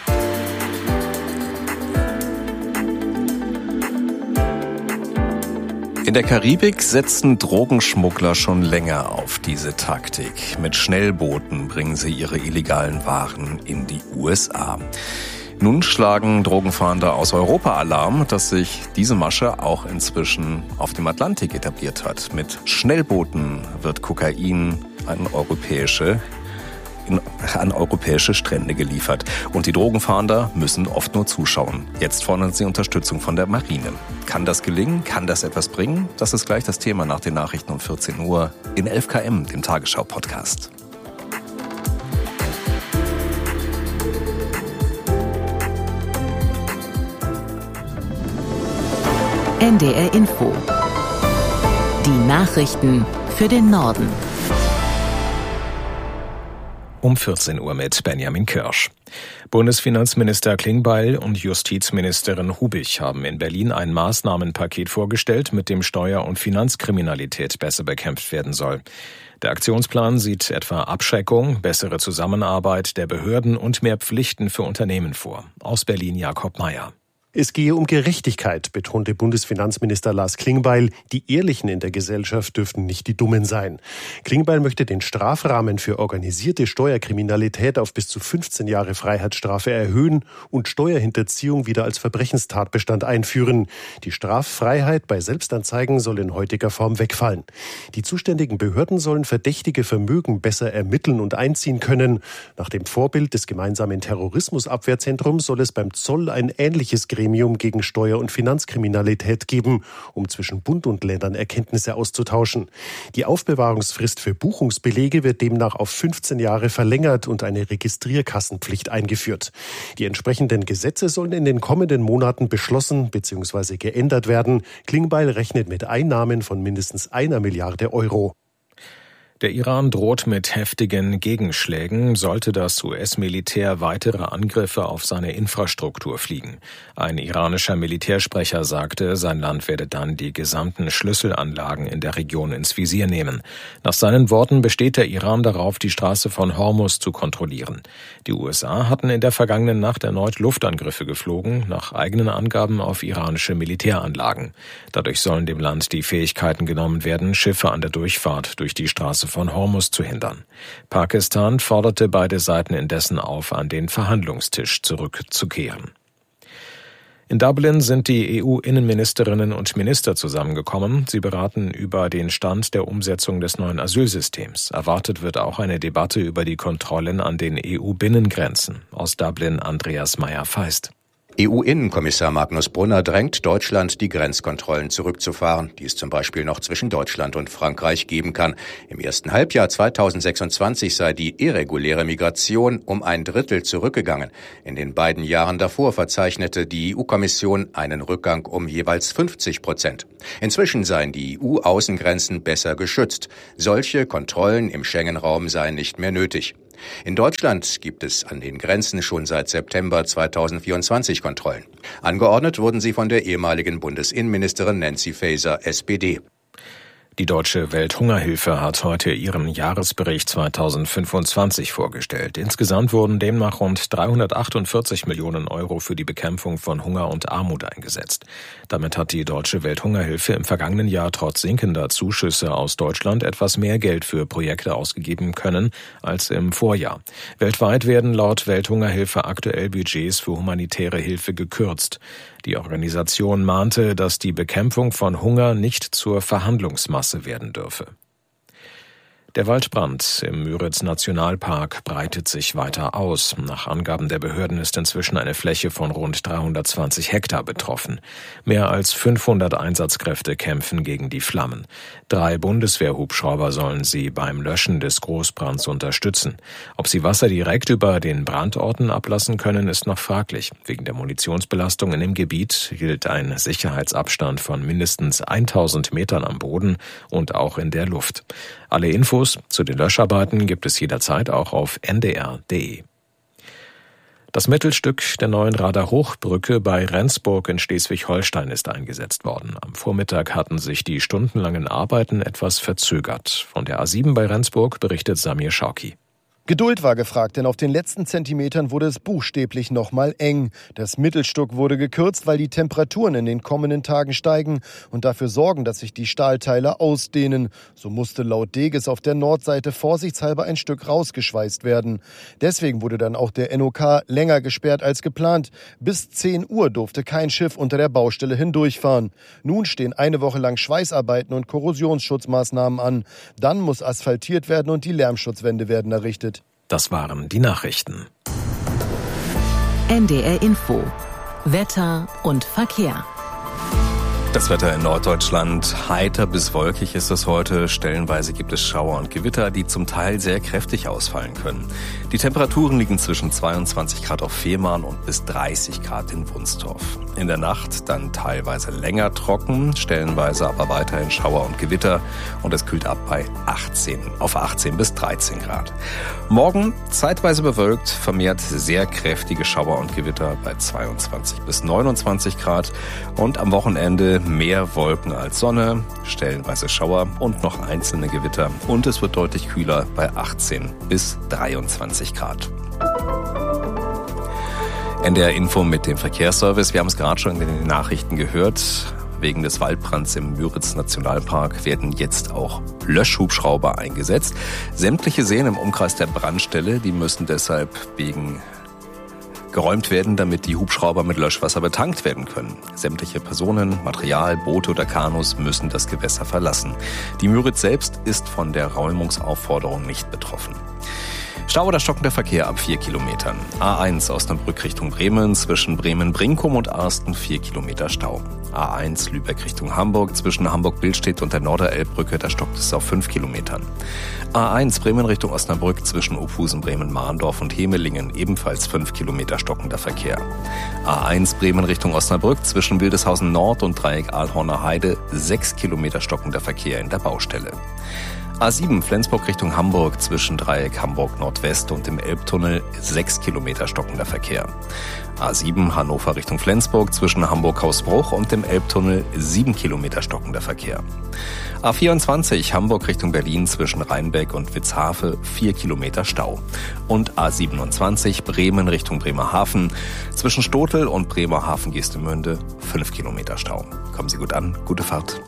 Speaker 2: In der Karibik setzen Drogenschmuggler schon länger auf diese Taktik. Mit Schnellbooten bringen sie ihre illegalen Waren in die U S A. Nun schlagen Drogenfahnder aus Europa Alarm, dass sich diese Masche auch inzwischen auf dem Atlantik etabliert hat. Mit Schnellbooten wird Kokain an europäische, in, an europäische Strände geliefert. Und die Drogenfahnder müssen oft nur zuschauen. Jetzt fordern sie Unterstützung von der Marine. Kann das gelingen? Kann das etwas bringen? Das ist gleich das Thema nach den Nachrichten um vierzehn Uhr in elf K M, dem Tagesschau-Podcast.
Speaker 3: N D R Info. Die Nachrichten für den Norden.
Speaker 4: Um vierzehn Uhr mit Benjamin Kirsch. Bundesfinanzminister Klingbeil und Justizministerin Hubich haben in Berlin ein Maßnahmenpaket vorgestellt, mit dem Steuer- und Finanzkriminalität besser bekämpft werden soll. Der Aktionsplan sieht etwa Abschreckung, bessere Zusammenarbeit der Behörden und mehr Pflichten für Unternehmen vor. Aus Berlin Jakob Mayer.
Speaker 5: Es gehe um Gerechtigkeit, betonte Bundesfinanzminister Lars Klingbeil. Die Ehrlichen in der Gesellschaft dürften nicht die Dummen sein. Klingbeil möchte den Strafrahmen für organisierte Steuerkriminalität auf bis zu fünfzehn Jahre Freiheitsstrafe erhöhen und Steuerhinterziehung wieder als Verbrechenstatbestand einführen. Die Straffreiheit bei Selbstanzeigen soll in heutiger Form wegfallen. Die zuständigen Behörden sollen verdächtige Vermögen besser ermitteln und einziehen können. Nach dem Vorbild des gemeinsamen Terrorismusabwehrzentrums soll es beim Zoll ein ähnliches Gremium gegen Steuer- und Finanzkriminalität geben, um zwischen Bund und Ländern Erkenntnisse auszutauschen. Die Aufbewahrungsfrist für Buchungsbelege wird demnach auf fünfzehn Jahre verlängert und eine Registrierkassenpflicht eingeführt. Die entsprechenden Gesetze sollen in den kommenden Monaten beschlossen bzw. geändert werden. Klingbeil rechnet mit Einnahmen von mindestens einer Milliarde Euro.
Speaker 4: Der Iran droht mit heftigen Gegenschlägen, sollte das U S-Militär weitere Angriffe auf seine Infrastruktur fliegen. Ein iranischer Militärsprecher sagte, sein Land werde dann die gesamten Schlüsselanlagen in der Region ins Visier nehmen. Nach seinen Worten besteht der Iran darauf, die Straße von Hormuz zu kontrollieren. Die U S A hatten in der vergangenen Nacht erneut Luftangriffe geflogen, nach eigenen Angaben auf iranische Militäranlagen. Dadurch sollen dem Land die Fähigkeiten genommen werden, Schiffe an der Durchfahrt durch die Straße von Hormuz zu hindern. Pakistan forderte beide Seiten indessen auf, an den Verhandlungstisch zurückzukehren. In Dublin sind die E U-Innenministerinnen und Minister zusammengekommen. Sie beraten über den Stand der Umsetzung des neuen Asylsystems. Erwartet wird auch eine Debatte über die Kontrollen an den E U-Binnengrenzen. Aus Dublin Andreas Meyer-Feist.
Speaker 6: E U-Innenkommissar Magnus Brunner drängt Deutschland, die Grenzkontrollen zurückzufahren, die es zum Beispiel noch zwischen Deutschland und Frankreich geben kann. Im ersten Halbjahr zweitausendsechsundzwanzig sei die irreguläre Migration um ein Drittel zurückgegangen. In den beiden Jahren davor verzeichnete die E U-Kommission einen Rückgang um jeweils fünfzig Prozent. Inzwischen seien die E U-Außengrenzen besser geschützt. Solche Kontrollen im Schengen-Raum seien nicht mehr nötig. In Deutschland gibt es an den Grenzen schon seit September zweitausendvierundzwanzig Kontrollen. Angeordnet wurden sie von der ehemaligen Bundesinnenministerin Nancy Faeser, S P D.
Speaker 4: Die Deutsche Welthungerhilfe hat heute ihren Jahresbericht zweitausendfünfundzwanzig vorgestellt. Insgesamt wurden demnach rund dreihundertachtundvierzig Millionen Euro für die Bekämpfung von Hunger und Armut eingesetzt. Damit hat die Deutsche Welthungerhilfe im vergangenen Jahr trotz sinkender Zuschüsse aus Deutschland etwas mehr Geld für Projekte ausgegeben können als im Vorjahr. Weltweit werden laut Welthungerhilfe aktuell Budgets für humanitäre Hilfe gekürzt. Die Organisation mahnte, dass die Bekämpfung von Hunger nicht zur Verhandlungsmasse werden dürfe. Der Waldbrand im Müritz-Nationalpark breitet sich weiter aus. Nach Angaben der Behörden ist inzwischen eine Fläche von rund dreihundertzwanzig Hektar betroffen. Mehr als fünfhundert Einsatzkräfte kämpfen gegen die Flammen. Drei Bundeswehrhubschrauber sollen sie beim Löschen des Großbrands unterstützen. Ob sie Wasser direkt über den Brandorten ablassen können, ist noch fraglich. Wegen der Munitionsbelastung in dem Gebiet gilt ein Sicherheitsabstand von mindestens tausend Metern am Boden und auch in der Luft. Alle Infos zu den Löscharbeiten gibt es jederzeit auch auf n d r punkt d e. Das Mittelstück der neuen Radar-Hochbrücke bei Rendsburg in Schleswig-Holstein ist eingesetzt worden. Am Vormittag hatten sich die stundenlangen Arbeiten etwas verzögert. Von der A sieben bei Rendsburg berichtet Samir Schauki.
Speaker 7: Geduld war gefragt, denn auf den letzten Zentimetern wurde es buchstäblich nochmal eng. Das Mittelstück wurde gekürzt, weil die Temperaturen in den kommenden Tagen steigen und dafür sorgen, dass sich die Stahlteile ausdehnen. So musste laut Deges auf der Nordseite vorsichtshalber ein Stück rausgeschweißt werden. Deswegen wurde dann auch der N O K länger gesperrt als geplant. Bis zehn Uhr durfte kein Schiff unter der Baustelle hindurchfahren. Nun stehen eine Woche lang Schweißarbeiten und Korrosionsschutzmaßnahmen an. Dann muss asphaltiert werden und die Lärmschutzwände werden errichtet.
Speaker 4: Das waren die Nachrichten.
Speaker 3: N D R Info. Wetter und Verkehr.
Speaker 2: Das Wetter in Norddeutschland, heiter bis wolkig ist es heute. Stellenweise gibt es Schauer und Gewitter, die zum Teil sehr kräftig ausfallen können. Die Temperaturen liegen zwischen zweiundzwanzig Grad auf Fehmarn und bis dreißig Grad in Wunstorf. In der Nacht dann teilweise länger trocken, stellenweise aber weiterhin Schauer und Gewitter und es kühlt ab bei achtzehn, auf achtzehn bis dreizehn Grad. Morgen zeitweise bewölkt, vermehrt sehr kräftige Schauer und Gewitter bei zweiundzwanzig bis neunundzwanzig Grad und am Wochenende mehr Wolken als Sonne, stellenweise Schauer und noch einzelne Gewitter und es wird deutlich kühler bei achtzehn bis dreiundzwanzig Grad. N D R Info mit dem Verkehrsservice. Wir haben es gerade schon in den Nachrichten gehört. Wegen des Waldbrands im Müritz-Nationalpark werden jetzt auch Löschhubschrauber eingesetzt. Sämtliche Seen im Umkreis der Brandstelle, die müssen deshalb wegen geräumt werden, damit die Hubschrauber mit Löschwasser betankt werden können. Sämtliche Personen, Material, Boote oder Kanus müssen das Gewässer verlassen. Die Müritz selbst ist von der Räumungsaufforderung nicht betroffen. Stau oder stockender Verkehr ab vier Kilometern. A eins Osnabrück Richtung Bremen, zwischen Bremen-Brinkum und Arsten vier Kilometer Stau. A eins Lübeck Richtung Hamburg, zwischen Hamburg-Billstedt und der Norderelbbrücke, da stockt es auf fünf Kilometern. A eins Bremen Richtung Osnabrück, zwischen Ophusen, Bremen-Mahndorf und Hemelingen, ebenfalls fünf Kilometer stockender Verkehr. A eins Bremen Richtung Osnabrück, zwischen Wildeshausen Nord und Dreieck Ahlhorner Heide, sechs Kilometer stockender Verkehr in der Baustelle. A sieben Flensburg Richtung Hamburg zwischen Dreieck Hamburg Nordwest und dem Elbtunnel sechs Kilometer stockender Verkehr. A sieben Hannover Richtung Flensburg zwischen Hamburg-Hausbruch und dem Elbtunnel sieben Kilometer stockender Verkehr. A vierundzwanzig Hamburg Richtung Berlin zwischen Rheinbeck und Witzhafe vier Kilometer Stau. Und A siebenundzwanzig Bremen Richtung Bremerhaven zwischen Stotel und Bremerhaven-Geestemünde fünf Kilometer Stau. Kommen Sie gut an, gute Fahrt.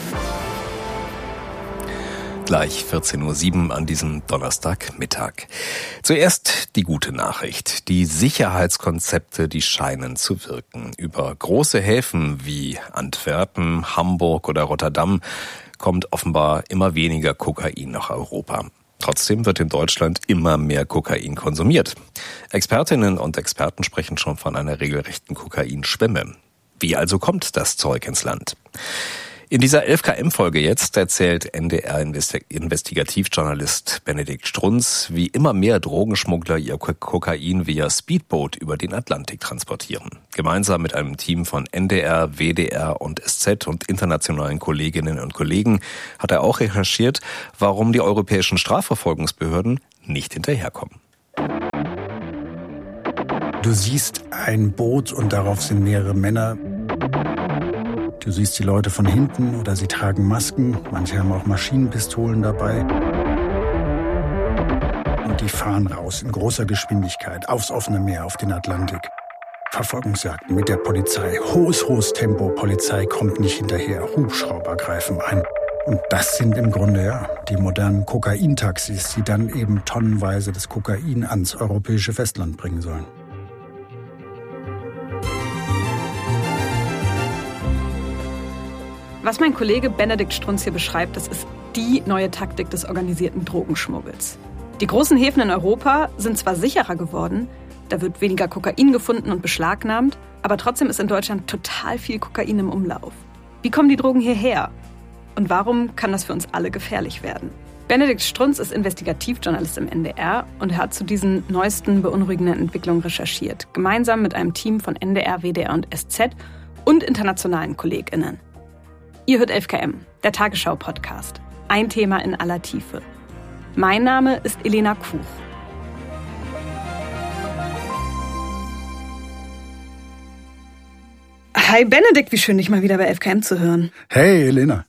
Speaker 2: Gleich vierzehn Uhr sieben an diesem Donnerstagmittag. Zuerst die gute Nachricht. Die Sicherheitskonzepte, die scheinen zu wirken. Über große Häfen wie Antwerpen, Hamburg oder Rotterdam kommt offenbar immer weniger Kokain nach Europa. Trotzdem wird in Deutschland immer mehr Kokain konsumiert. Expertinnen und Experten sprechen schon von einer regelrechten Kokainschwemme. Wie also kommt das Zeug ins Land? In dieser elf K M-Folge jetzt erzählt N D R-Investigativjournalist Benedikt Strunz, wie immer mehr Drogenschmuggler ihr Kokain via Speedboot über den Atlantik transportieren. Gemeinsam mit einem Team von N D R, W D R und S Z und internationalen Kolleginnen und Kollegen hat er auch recherchiert, warum die europäischen Strafverfolgungsbehörden nicht hinterherkommen.
Speaker 8: Du siehst ein Boot und darauf sind mehrere Männer. Du siehst die Leute von hinten oder sie tragen Masken. Manche haben auch Maschinenpistolen dabei. Und die fahren raus in großer Geschwindigkeit aufs offene Meer, auf den Atlantik. Verfolgungsjagden mit der Polizei. Hohes, hohes Tempo. Polizei kommt nicht hinterher. Hubschrauber greifen ein. Und das sind im Grunde ja die modernen Kokaintaxis, die dann eben tonnenweise das Kokain ans europäische Festland bringen sollen.
Speaker 10: Was mein Kollege Benedikt Strunz hier beschreibt, das ist die neue Taktik des organisierten Drogenschmuggels. Die großen Häfen in Europa sind zwar sicherer geworden, da wird weniger Kokain gefunden und beschlagnahmt, aber trotzdem ist in Deutschland total viel Kokain im Umlauf. Wie kommen die Drogen hierher? Und warum kann das für uns alle gefährlich werden? Benedikt Strunz ist Investigativjournalist im N D R und er hat zu diesen neuesten beunruhigenden Entwicklungen recherchiert, gemeinsam mit einem Team von N D R, W D R und S Z und internationalen KollegInnen. Ihr hört elf K M, der Tagesschau-Podcast. Ein Thema in aller Tiefe. Mein Name ist Elena Kuch. Hi Benedikt, wie schön, dich mal wieder bei elf K M zu hören.
Speaker 8: Hey Elena.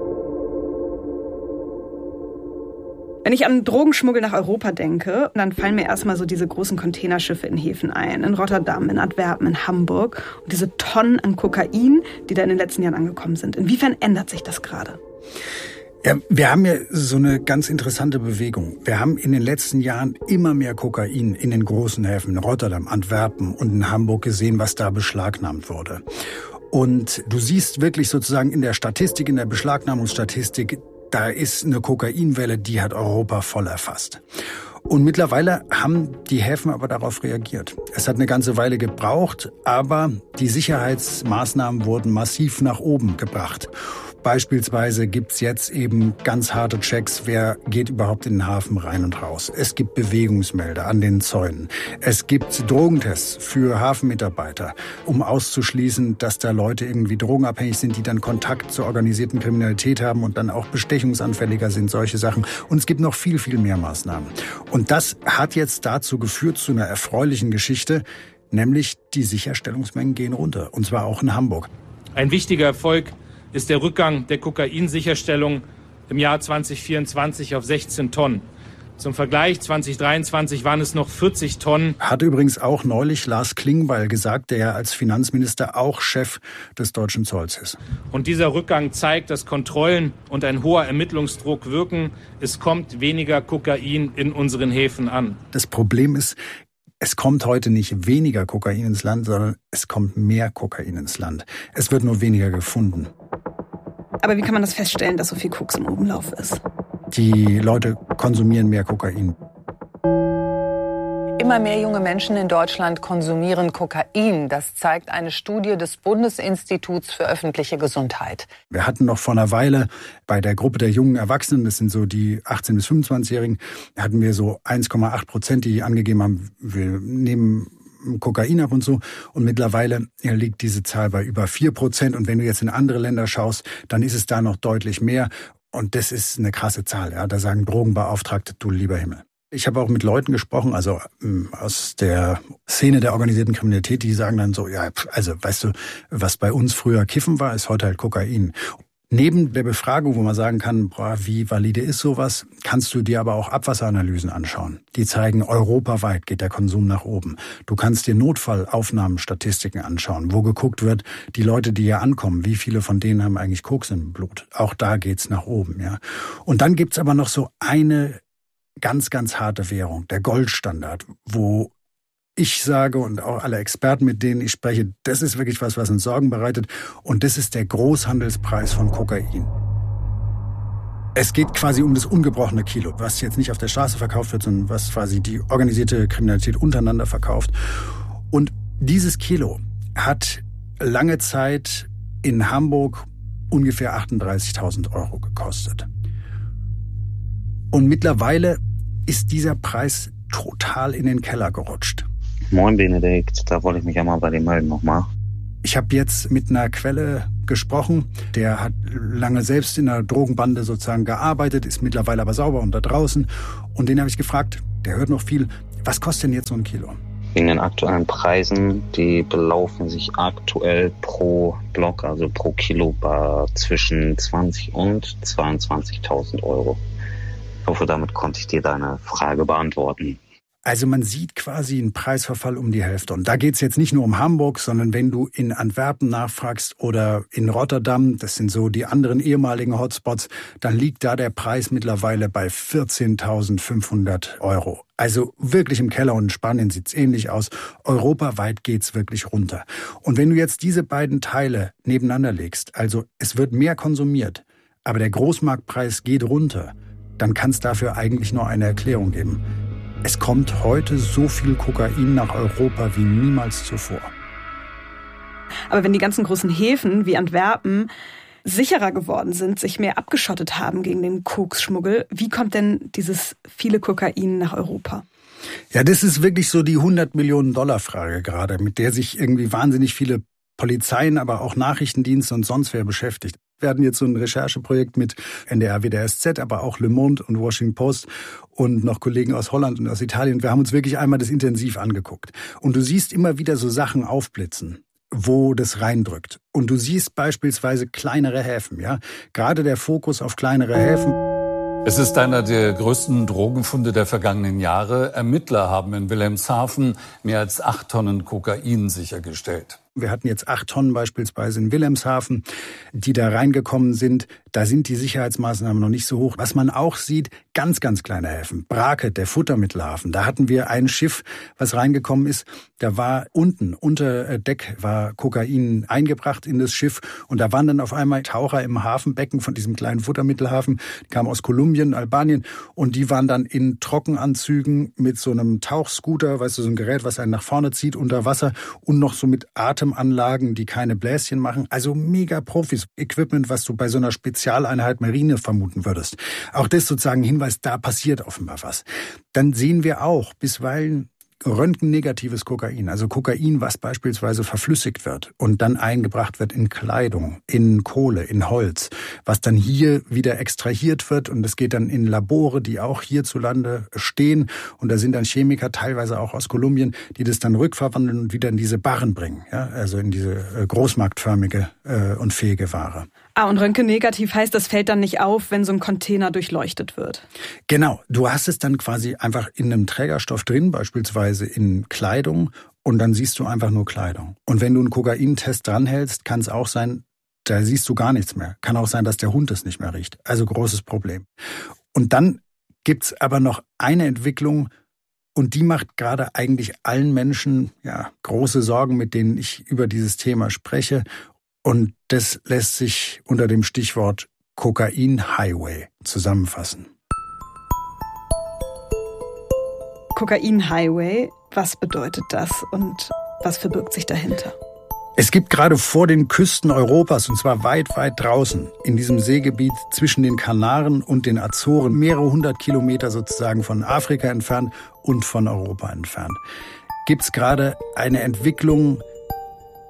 Speaker 10: Wenn ich an Drogenschmuggel nach Europa denke, dann fallen mir erstmal so diese großen Containerschiffe in Häfen ein. In Rotterdam, in Antwerpen, in Hamburg. Und diese Tonnen an Kokain, die da in den letzten Jahren angekommen sind. Inwiefern ändert sich das gerade?
Speaker 8: Ja, wir haben ja so eine ganz interessante Bewegung. Wir haben in den letzten Jahren immer mehr Kokain in den großen Häfen, in Rotterdam, Antwerpen und in Hamburg gesehen, was da beschlagnahmt wurde. Und du siehst wirklich sozusagen in der Statistik, in der Beschlagnahmungsstatistik, da ist eine Kokainwelle, die hat Europa voll erfasst. Und mittlerweile haben die Häfen aber darauf reagiert. Es hat eine ganze Weile gebraucht, aber die Sicherheitsmaßnahmen wurden massiv nach oben gebracht. Beispielsweise gibt's jetzt eben ganz harte Checks, wer geht überhaupt in den Hafen rein und raus. Es gibt Bewegungsmelder an den Zäunen. Es gibt Drogentests für Hafenmitarbeiter, um auszuschließen, dass da Leute irgendwie drogenabhängig sind, die dann Kontakt zur organisierten Kriminalität haben und dann auch bestechungsanfälliger sind, solche Sachen. Und es gibt noch viel, viel mehr Maßnahmen. Und das hat jetzt dazu geführt, zu einer erfreulichen Geschichte, nämlich die Sicherstellungsmengen gehen runter. Und zwar auch in Hamburg.
Speaker 11: Ein wichtiger Erfolg ist der Rückgang der Kokainsicherstellung im Jahr zwanzig vierundzwanzig auf sechzehn Tonnen. Zum Vergleich, zwanzig dreiundzwanzig waren es noch vierzig Tonnen.
Speaker 8: Hat übrigens auch neulich Lars Klingbeil gesagt, der ja als Finanzminister auch Chef des deutschen Zolls ist.
Speaker 11: Und dieser Rückgang zeigt, dass Kontrollen und ein hoher Ermittlungsdruck wirken. Es kommt weniger Kokain in unseren Häfen an.
Speaker 8: Das Problem ist, es kommt heute nicht weniger Kokain ins Land, sondern es kommt mehr Kokain ins Land. Es wird nur weniger gefunden.
Speaker 10: Aber wie kann man das feststellen, dass so viel Koks im Umlauf ist?
Speaker 8: Die Leute konsumieren mehr Kokain.
Speaker 12: Immer mehr junge Menschen in Deutschland konsumieren Kokain. Das zeigt eine Studie des Bundesinstituts für öffentliche Gesundheit.
Speaker 8: Wir hatten noch vor einer Weile bei der Gruppe der jungen Erwachsenen, das sind so die achtzehn- bis fünfundzwanzigjährigen, hatten wir so eins Komma acht Prozent, die angegeben haben, wir nehmen Kokain ab und so. Und mittlerweile liegt diese Zahl bei über vier Prozent. Und wenn du jetzt in andere Länder schaust, dann ist es da noch deutlich mehr. Und das ist eine krasse Zahl. Ja. Da sagen Drogenbeauftragte, du lieber Himmel. Ich habe auch mit Leuten gesprochen, also ähm, aus der Szene der organisierten Kriminalität, die sagen dann so, ja, also weißt du, was bei uns früher Kiffen war, ist heute halt Kokain. Neben der Befragung, wo man sagen kann, boah, wie valide ist sowas, kannst du dir aber auch Abwasseranalysen anschauen. Die zeigen, europaweit geht der Konsum nach oben. Du kannst dir Notfallaufnahmenstatistiken anschauen, wo geguckt wird, die Leute, die hier ankommen, wie viele von denen haben eigentlich Koks im Blut. Auch da geht's nach oben, ja. Und dann gibt's aber noch so eine ganz, ganz harte Währung, der Goldstandard, wo ich sage und auch alle Experten, mit denen ich spreche, das ist wirklich was, was uns Sorgen bereitet. Und das ist der Großhandelspreis von Kokain. Es geht quasi um das ungebrochene Kilo, was jetzt nicht auf der Straße verkauft wird, sondern was quasi die organisierte Kriminalität untereinander verkauft. Und dieses Kilo hat lange Zeit in Hamburg ungefähr achtunddreißigtausend Euro gekostet. Und mittlerweile ist dieser Preis total in den Keller gerutscht.
Speaker 9: Moin Benedikt, da wollte ich mich ja mal bei dir melden nochmal.
Speaker 8: Ich habe jetzt mit einer Quelle gesprochen, der hat lange selbst in einer Drogenbande sozusagen gearbeitet, ist mittlerweile aber sauber und da draußen. Und den habe ich gefragt, der hört noch viel, was kostet denn jetzt so ein Kilo?
Speaker 9: Wegen den aktuellen Preisen, die belaufen sich aktuell pro Block, also pro Kilo bei zwischen zwanzig und zweiundzwanzigtausend Euro. Ich hoffe, damit konnte ich dir deine Frage beantworten.
Speaker 8: Also man sieht quasi einen Preisverfall um die Hälfte. Und da geht's jetzt nicht nur um Hamburg, sondern wenn du in Antwerpen nachfragst oder in Rotterdam, das sind so die anderen ehemaligen Hotspots, dann liegt da der Preis mittlerweile bei vierzehntausendfünfhundert Euro. Also wirklich im Keller, und in Spanien sieht's ähnlich aus. Europaweit geht's wirklich runter. Und wenn du jetzt diese beiden Teile nebeneinander legst, also es wird mehr konsumiert, aber der Großmarktpreis geht runter, dann kann es dafür eigentlich nur eine Erklärung geben. Es kommt heute so viel Kokain nach Europa wie niemals zuvor.
Speaker 10: Aber wenn die ganzen großen Häfen wie Antwerpen sicherer geworden sind, sich mehr abgeschottet haben gegen den Koksschmuggel, wie kommt denn dieses viele Kokain nach Europa?
Speaker 8: Ja, das ist wirklich so die hundert Millionen Dollar Frage gerade, mit der sich irgendwie wahnsinnig viele Polizeien, aber auch Nachrichtendienste und sonst wer beschäftigt. Wir hatten jetzt so ein Rechercheprojekt mit N D R, W D R, S Z, aber auch Le Monde und Washington Post und noch Kollegen aus Holland und aus Italien. Wir haben uns wirklich einmal das intensiv angeguckt. Und du siehst immer wieder so Sachen aufblitzen, wo das reindrückt. Und du siehst beispielsweise kleinere Häfen, ja. Gerade der Fokus auf kleinere Häfen.
Speaker 14: Es ist einer der größten Drogenfunde der vergangenen Jahre. Ermittler haben in Wilhelmshaven mehr als acht Tonnen Kokain sichergestellt.
Speaker 8: Wir hatten jetzt acht Tonnen beispielsweise in Wilhelmshaven, die da reingekommen sind. Da sind die Sicherheitsmaßnahmen noch nicht so hoch. Was man auch sieht, ganz, ganz kleine Häfen. Brake, der Futtermittelhafen. Da hatten wir ein Schiff, was reingekommen ist. Da war unten, unter Deck, war Kokain eingebracht in das Schiff. Und da waren dann auf einmal Taucher im Hafenbecken von diesem kleinen Futtermittelhafen. Die kamen aus Kolumbien, Albanien. Und die waren dann in Trockenanzügen mit so einem Tauchscooter, weißt du, so ein Gerät, was einen nach vorne zieht unter Wasser. Und noch so mit Atemanlagen, die keine Bläschen machen. Also mega Profis. Equipment, was du bei so einer Spezialeinheit Marine vermuten würdest. Auch das sozusagen ein Hinweis, da passiert offenbar was. Dann sehen wir auch bisweilen röntgennegatives Kokain, also Kokain, was beispielsweise verflüssigt wird und dann eingebracht wird in Kleidung, in Kohle, in Holz, was dann hier wieder extrahiert wird und es geht dann in Labore, die auch hierzulande stehen und da sind dann Chemiker, teilweise auch aus Kolumbien, die das dann rückverwandeln und wieder in diese Barren bringen, ja, also in diese äh, großmarktförmige äh, und fähige Ware.
Speaker 10: Ah, und röntgennegativ heißt, das fällt dann nicht auf, wenn so ein Container durchleuchtet wird.
Speaker 8: Genau, du hast es dann quasi einfach in einem Trägerstoff drin, beispielsweise in Kleidung, und dann siehst du einfach nur Kleidung. Und wenn du einen Kokaintest dranhältst, kann es auch sein, da siehst du gar nichts mehr. Kann auch sein, dass der Hund es nicht mehr riecht. Also großes Problem. Und dann gibt's aber noch eine Entwicklung, und die macht gerade eigentlich allen Menschen ja große Sorgen, mit denen ich über dieses Thema spreche. Und das lässt sich unter dem Stichwort Kokain-Highway zusammenfassen.
Speaker 10: Kokain-Highway, was bedeutet das und was verbirgt sich dahinter?
Speaker 8: Es gibt gerade vor den Küsten Europas, und zwar weit, weit draußen, in diesem Seegebiet zwischen den Kanaren und den Azoren, mehrere hundert Kilometer sozusagen von Afrika entfernt und von Europa entfernt, gibt es gerade eine Entwicklung,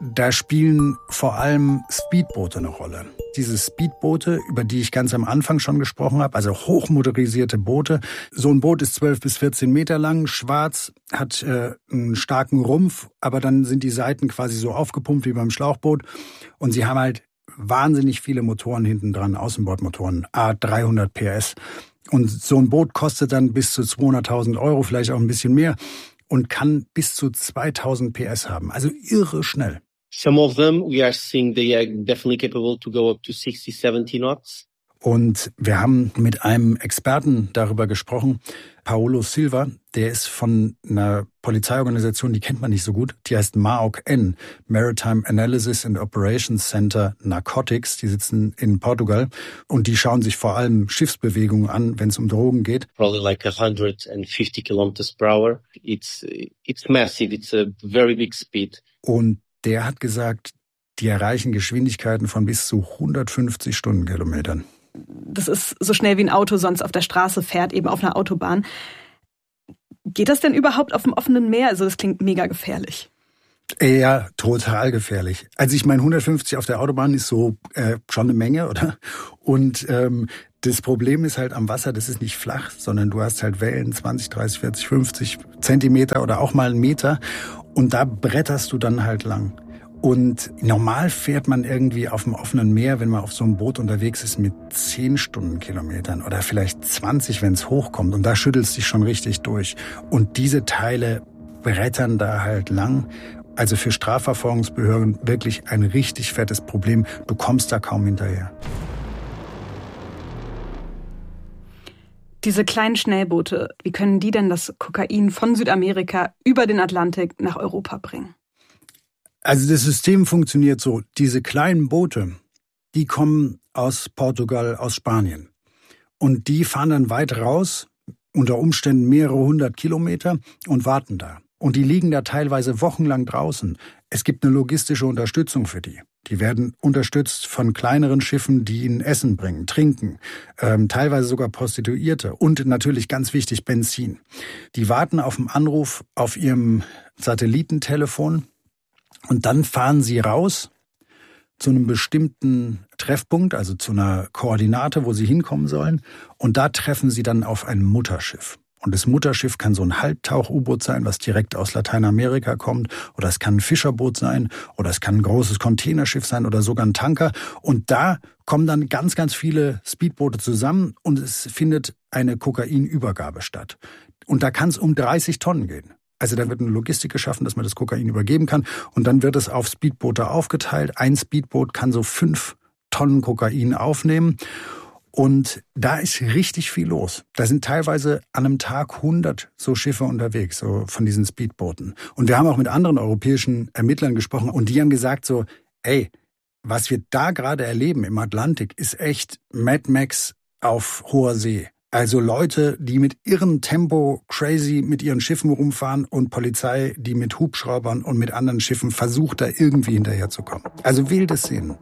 Speaker 8: Da spielen vor allem Speedboote eine Rolle. Diese Speedboote, über die ich ganz am Anfang schon gesprochen habe, also hochmotorisierte Boote. So ein Boot ist zwölf bis vierzehn Meter lang, schwarz, hat äh, einen starken Rumpf, aber dann sind die Seiten quasi so aufgepumpt wie beim Schlauchboot. Und sie haben halt wahnsinnig viele Motoren hinten dran, Außenbordmotoren, A dreihundert P S. Und so ein Boot kostet dann bis zu zweihunderttausend Euro, vielleicht auch ein bisschen mehr, und kann bis zu zweitausend P S haben. Also irre schnell.
Speaker 13: Some of them we are seeing they are definitely capable to go up to sixty, seventy knots.
Speaker 8: Und wir haben mit einem Experten darüber gesprochen, Paulo Silva, der ist von einer Polizeiorganisation, die kennt man nicht so gut, die heißt M A O C-N, Maritime Analysis and Operations Center Narcotics, die sitzen in Portugal und die schauen sich vor allem Schiffsbewegungen an, wenn es um Drogen geht.
Speaker 13: Probably like one hundred fifty kilometers per hour. It's, it's massive, it's a very big speed.
Speaker 8: Und der hat gesagt, die erreichen Geschwindigkeiten von bis zu hundertfünfzig Stundenkilometern.
Speaker 10: Das ist so schnell wie ein Auto sonst auf der Straße fährt, eben auf einer Autobahn. Geht das denn überhaupt auf dem offenen Meer? Also das klingt mega gefährlich.
Speaker 8: Ja, total gefährlich. Also ich meine, hundertfünfzig auf der Autobahn ist so äh, schon eine Menge, oder? Und ähm, das Problem ist halt am Wasser, das ist nicht flach, sondern du hast halt Wellen, zwanzig, dreißig, vierzig, fünfzig Zentimeter oder auch mal einen Meter. Und da bretterst du dann halt lang. Und normal fährt man irgendwie auf dem offenen Meer, wenn man auf so einem Boot unterwegs ist, mit zehn Stundenkilometern oder vielleicht zwanzig, wenn es hochkommt. Und da schüttelst du dich schon richtig durch. Und diese Teile brettern da halt lang. Also für Strafverfolgungsbehörden wirklich ein richtig fettes Problem. Du kommst da kaum hinterher.
Speaker 10: Diese kleinen Schnellboote, wie können die denn das Kokain von Südamerika über den Atlantik nach Europa bringen?
Speaker 8: Also das System funktioniert so. Diese kleinen Boote, die kommen aus Portugal, aus Spanien. Und die fahren dann weit raus, unter Umständen mehrere hundert Kilometer und warten da. Und die liegen da teilweise wochenlang draußen. Es gibt eine logistische Unterstützung für die. Die werden unterstützt von kleineren Schiffen, die ihnen Essen bringen, trinken, ähm, teilweise sogar Prostituierte und natürlich ganz wichtig Benzin. Die warten auf einen Anruf auf ihrem Satellitentelefon und dann fahren sie raus zu einem bestimmten Treffpunkt, also zu einer Koordinate, wo sie hinkommen sollen. Und da treffen sie dann auf ein Mutterschiff. Und das Mutterschiff kann so ein Halbtauch-U-Boot sein, was direkt aus Lateinamerika kommt. Oder es kann ein Fischerboot sein. Oder es kann ein großes Containerschiff sein oder sogar ein Tanker. Und da kommen dann ganz, ganz viele Speedboote zusammen und es findet eine Kokainübergabe statt. Und da kann es um dreißig Tonnen gehen. Also da wird eine Logistik geschaffen, dass man das Kokain übergeben kann. Und dann wird es auf Speedboote aufgeteilt. Ein Speedboot kann so fünf Tonnen Kokain aufnehmen. Und da ist richtig viel los. Da sind teilweise an einem Tag hundert so Schiffe unterwegs, so von diesen Speedbooten. Und wir haben auch mit anderen europäischen Ermittlern gesprochen und die haben gesagt so, ey, was wir da gerade erleben im Atlantik, ist echt Mad Max auf hoher See. Also Leute, die mit ihrem Tempo crazy mit ihren Schiffen rumfahren und Polizei, die mit Hubschraubern und mit anderen Schiffen versucht, da irgendwie hinterherzukommen. Also wilde Szenen.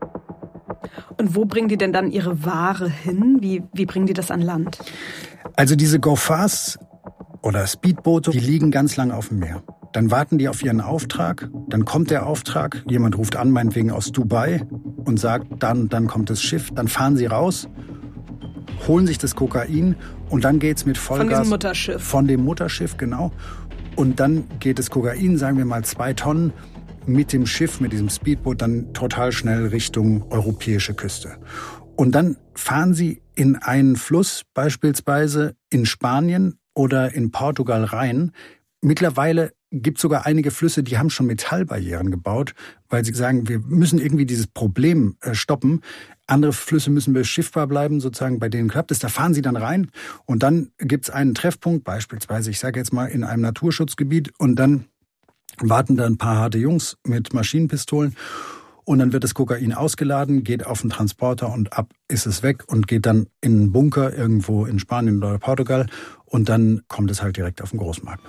Speaker 10: Und wo bringen die denn dann ihre Ware hin? Wie, wie bringen die das an Land?
Speaker 8: Also diese Go-Fast oder Speedboote, die liegen ganz lang auf dem Meer. Dann warten die auf ihren Auftrag, dann kommt der Auftrag, jemand ruft an, meinetwegen aus Dubai und sagt, dann, dann kommt das Schiff, dann fahren sie raus, holen sich das Kokain und dann geht's mit Vollgas.
Speaker 10: Von diesem Mutterschiff.
Speaker 8: Von dem Mutterschiff, genau. Und dann geht das Kokain, sagen wir mal zwei Tonnen, mit dem Schiff, mit diesem Speedboot dann total schnell Richtung europäische Küste. Und dann fahren sie in einen Fluss, beispielsweise in Spanien oder in Portugal rein. Mittlerweile gibt es sogar einige Flüsse, die haben schon Metallbarrieren gebaut, weil sie sagen, wir müssen irgendwie dieses Problem stoppen. Andere Flüsse müssen beschiffbar bleiben, sozusagen, bei denen klappt es. Da fahren sie dann rein und dann gibt es einen Treffpunkt, beispielsweise, ich sage jetzt mal, in einem Naturschutzgebiet und dann warten da ein paar harte Jungs mit Maschinenpistolen und dann wird das Kokain ausgeladen, geht auf den Transporter und ab ist es weg und geht dann in einen Bunker irgendwo in Spanien oder Portugal und dann kommt es halt direkt auf den Großmarkt.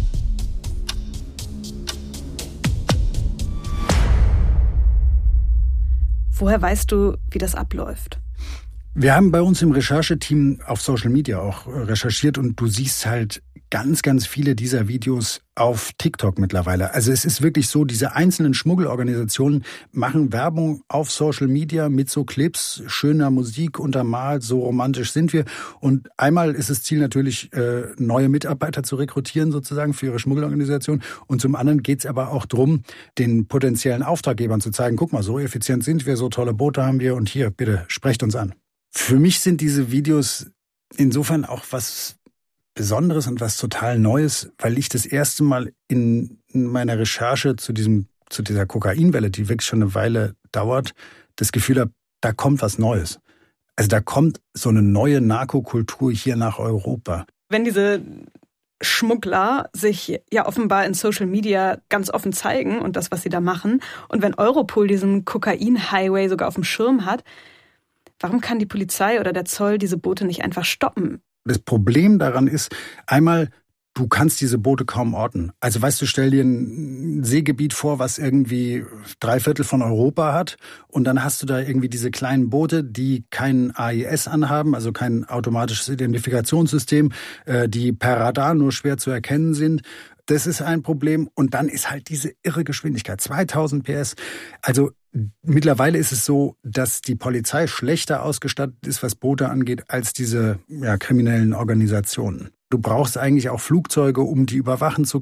Speaker 10: Woher weißt du, wie das abläuft?
Speaker 8: Wir haben bei uns im Rechercheteam auf Social Media auch recherchiert und du siehst halt ganz, ganz viele dieser Videos auf TikTok mittlerweile. Also es ist wirklich so, diese einzelnen Schmuggelorganisationen machen Werbung auf Social Media mit so Clips, schöner Musik untermalt, so romantisch sind wir. Und einmal ist das Ziel natürlich, äh, neue Mitarbeiter zu rekrutieren sozusagen für ihre Schmuggelorganisation. Und zum anderen geht es aber auch darum, den potenziellen Auftraggebern zu zeigen, guck mal, so effizient sind wir, so tolle Boote haben wir und hier, bitte, sprecht uns an. Für mich sind diese Videos insofern auch was Besonderes und was total Neues, weil ich das erste Mal in meiner Recherche zu diesem, zu dieser Kokainwelle, die wirklich schon eine Weile dauert, das Gefühl habe, da kommt was Neues. Also da kommt so eine neue Narkokultur hier nach Europa.
Speaker 10: Wenn diese Schmuggler sich ja offenbar in Social Media ganz offen zeigen und das, was sie da machen, und wenn Europol diesen Kokain-Highway sogar auf dem Schirm hat, warum kann die Polizei oder der Zoll diese Boote nicht einfach stoppen?
Speaker 8: Das Problem daran ist, einmal, du kannst diese Boote kaum orten. Also weißt du, stell dir ein Seegebiet vor, was irgendwie drei Viertel von Europa hat, und dann hast du da irgendwie diese kleinen Boote, die kein A I S anhaben, also kein automatisches Identifikationssystem, die per Radar nur schwer zu erkennen sind. Das ist ein Problem. Und dann ist halt diese irre Geschwindigkeit, zweitausend P S. Also mittlerweile ist es so, dass die Polizei schlechter ausgestattet ist, was Boote angeht, als diese ja, kriminellen Organisationen. Du brauchst eigentlich auch Flugzeuge, um die überwachen zu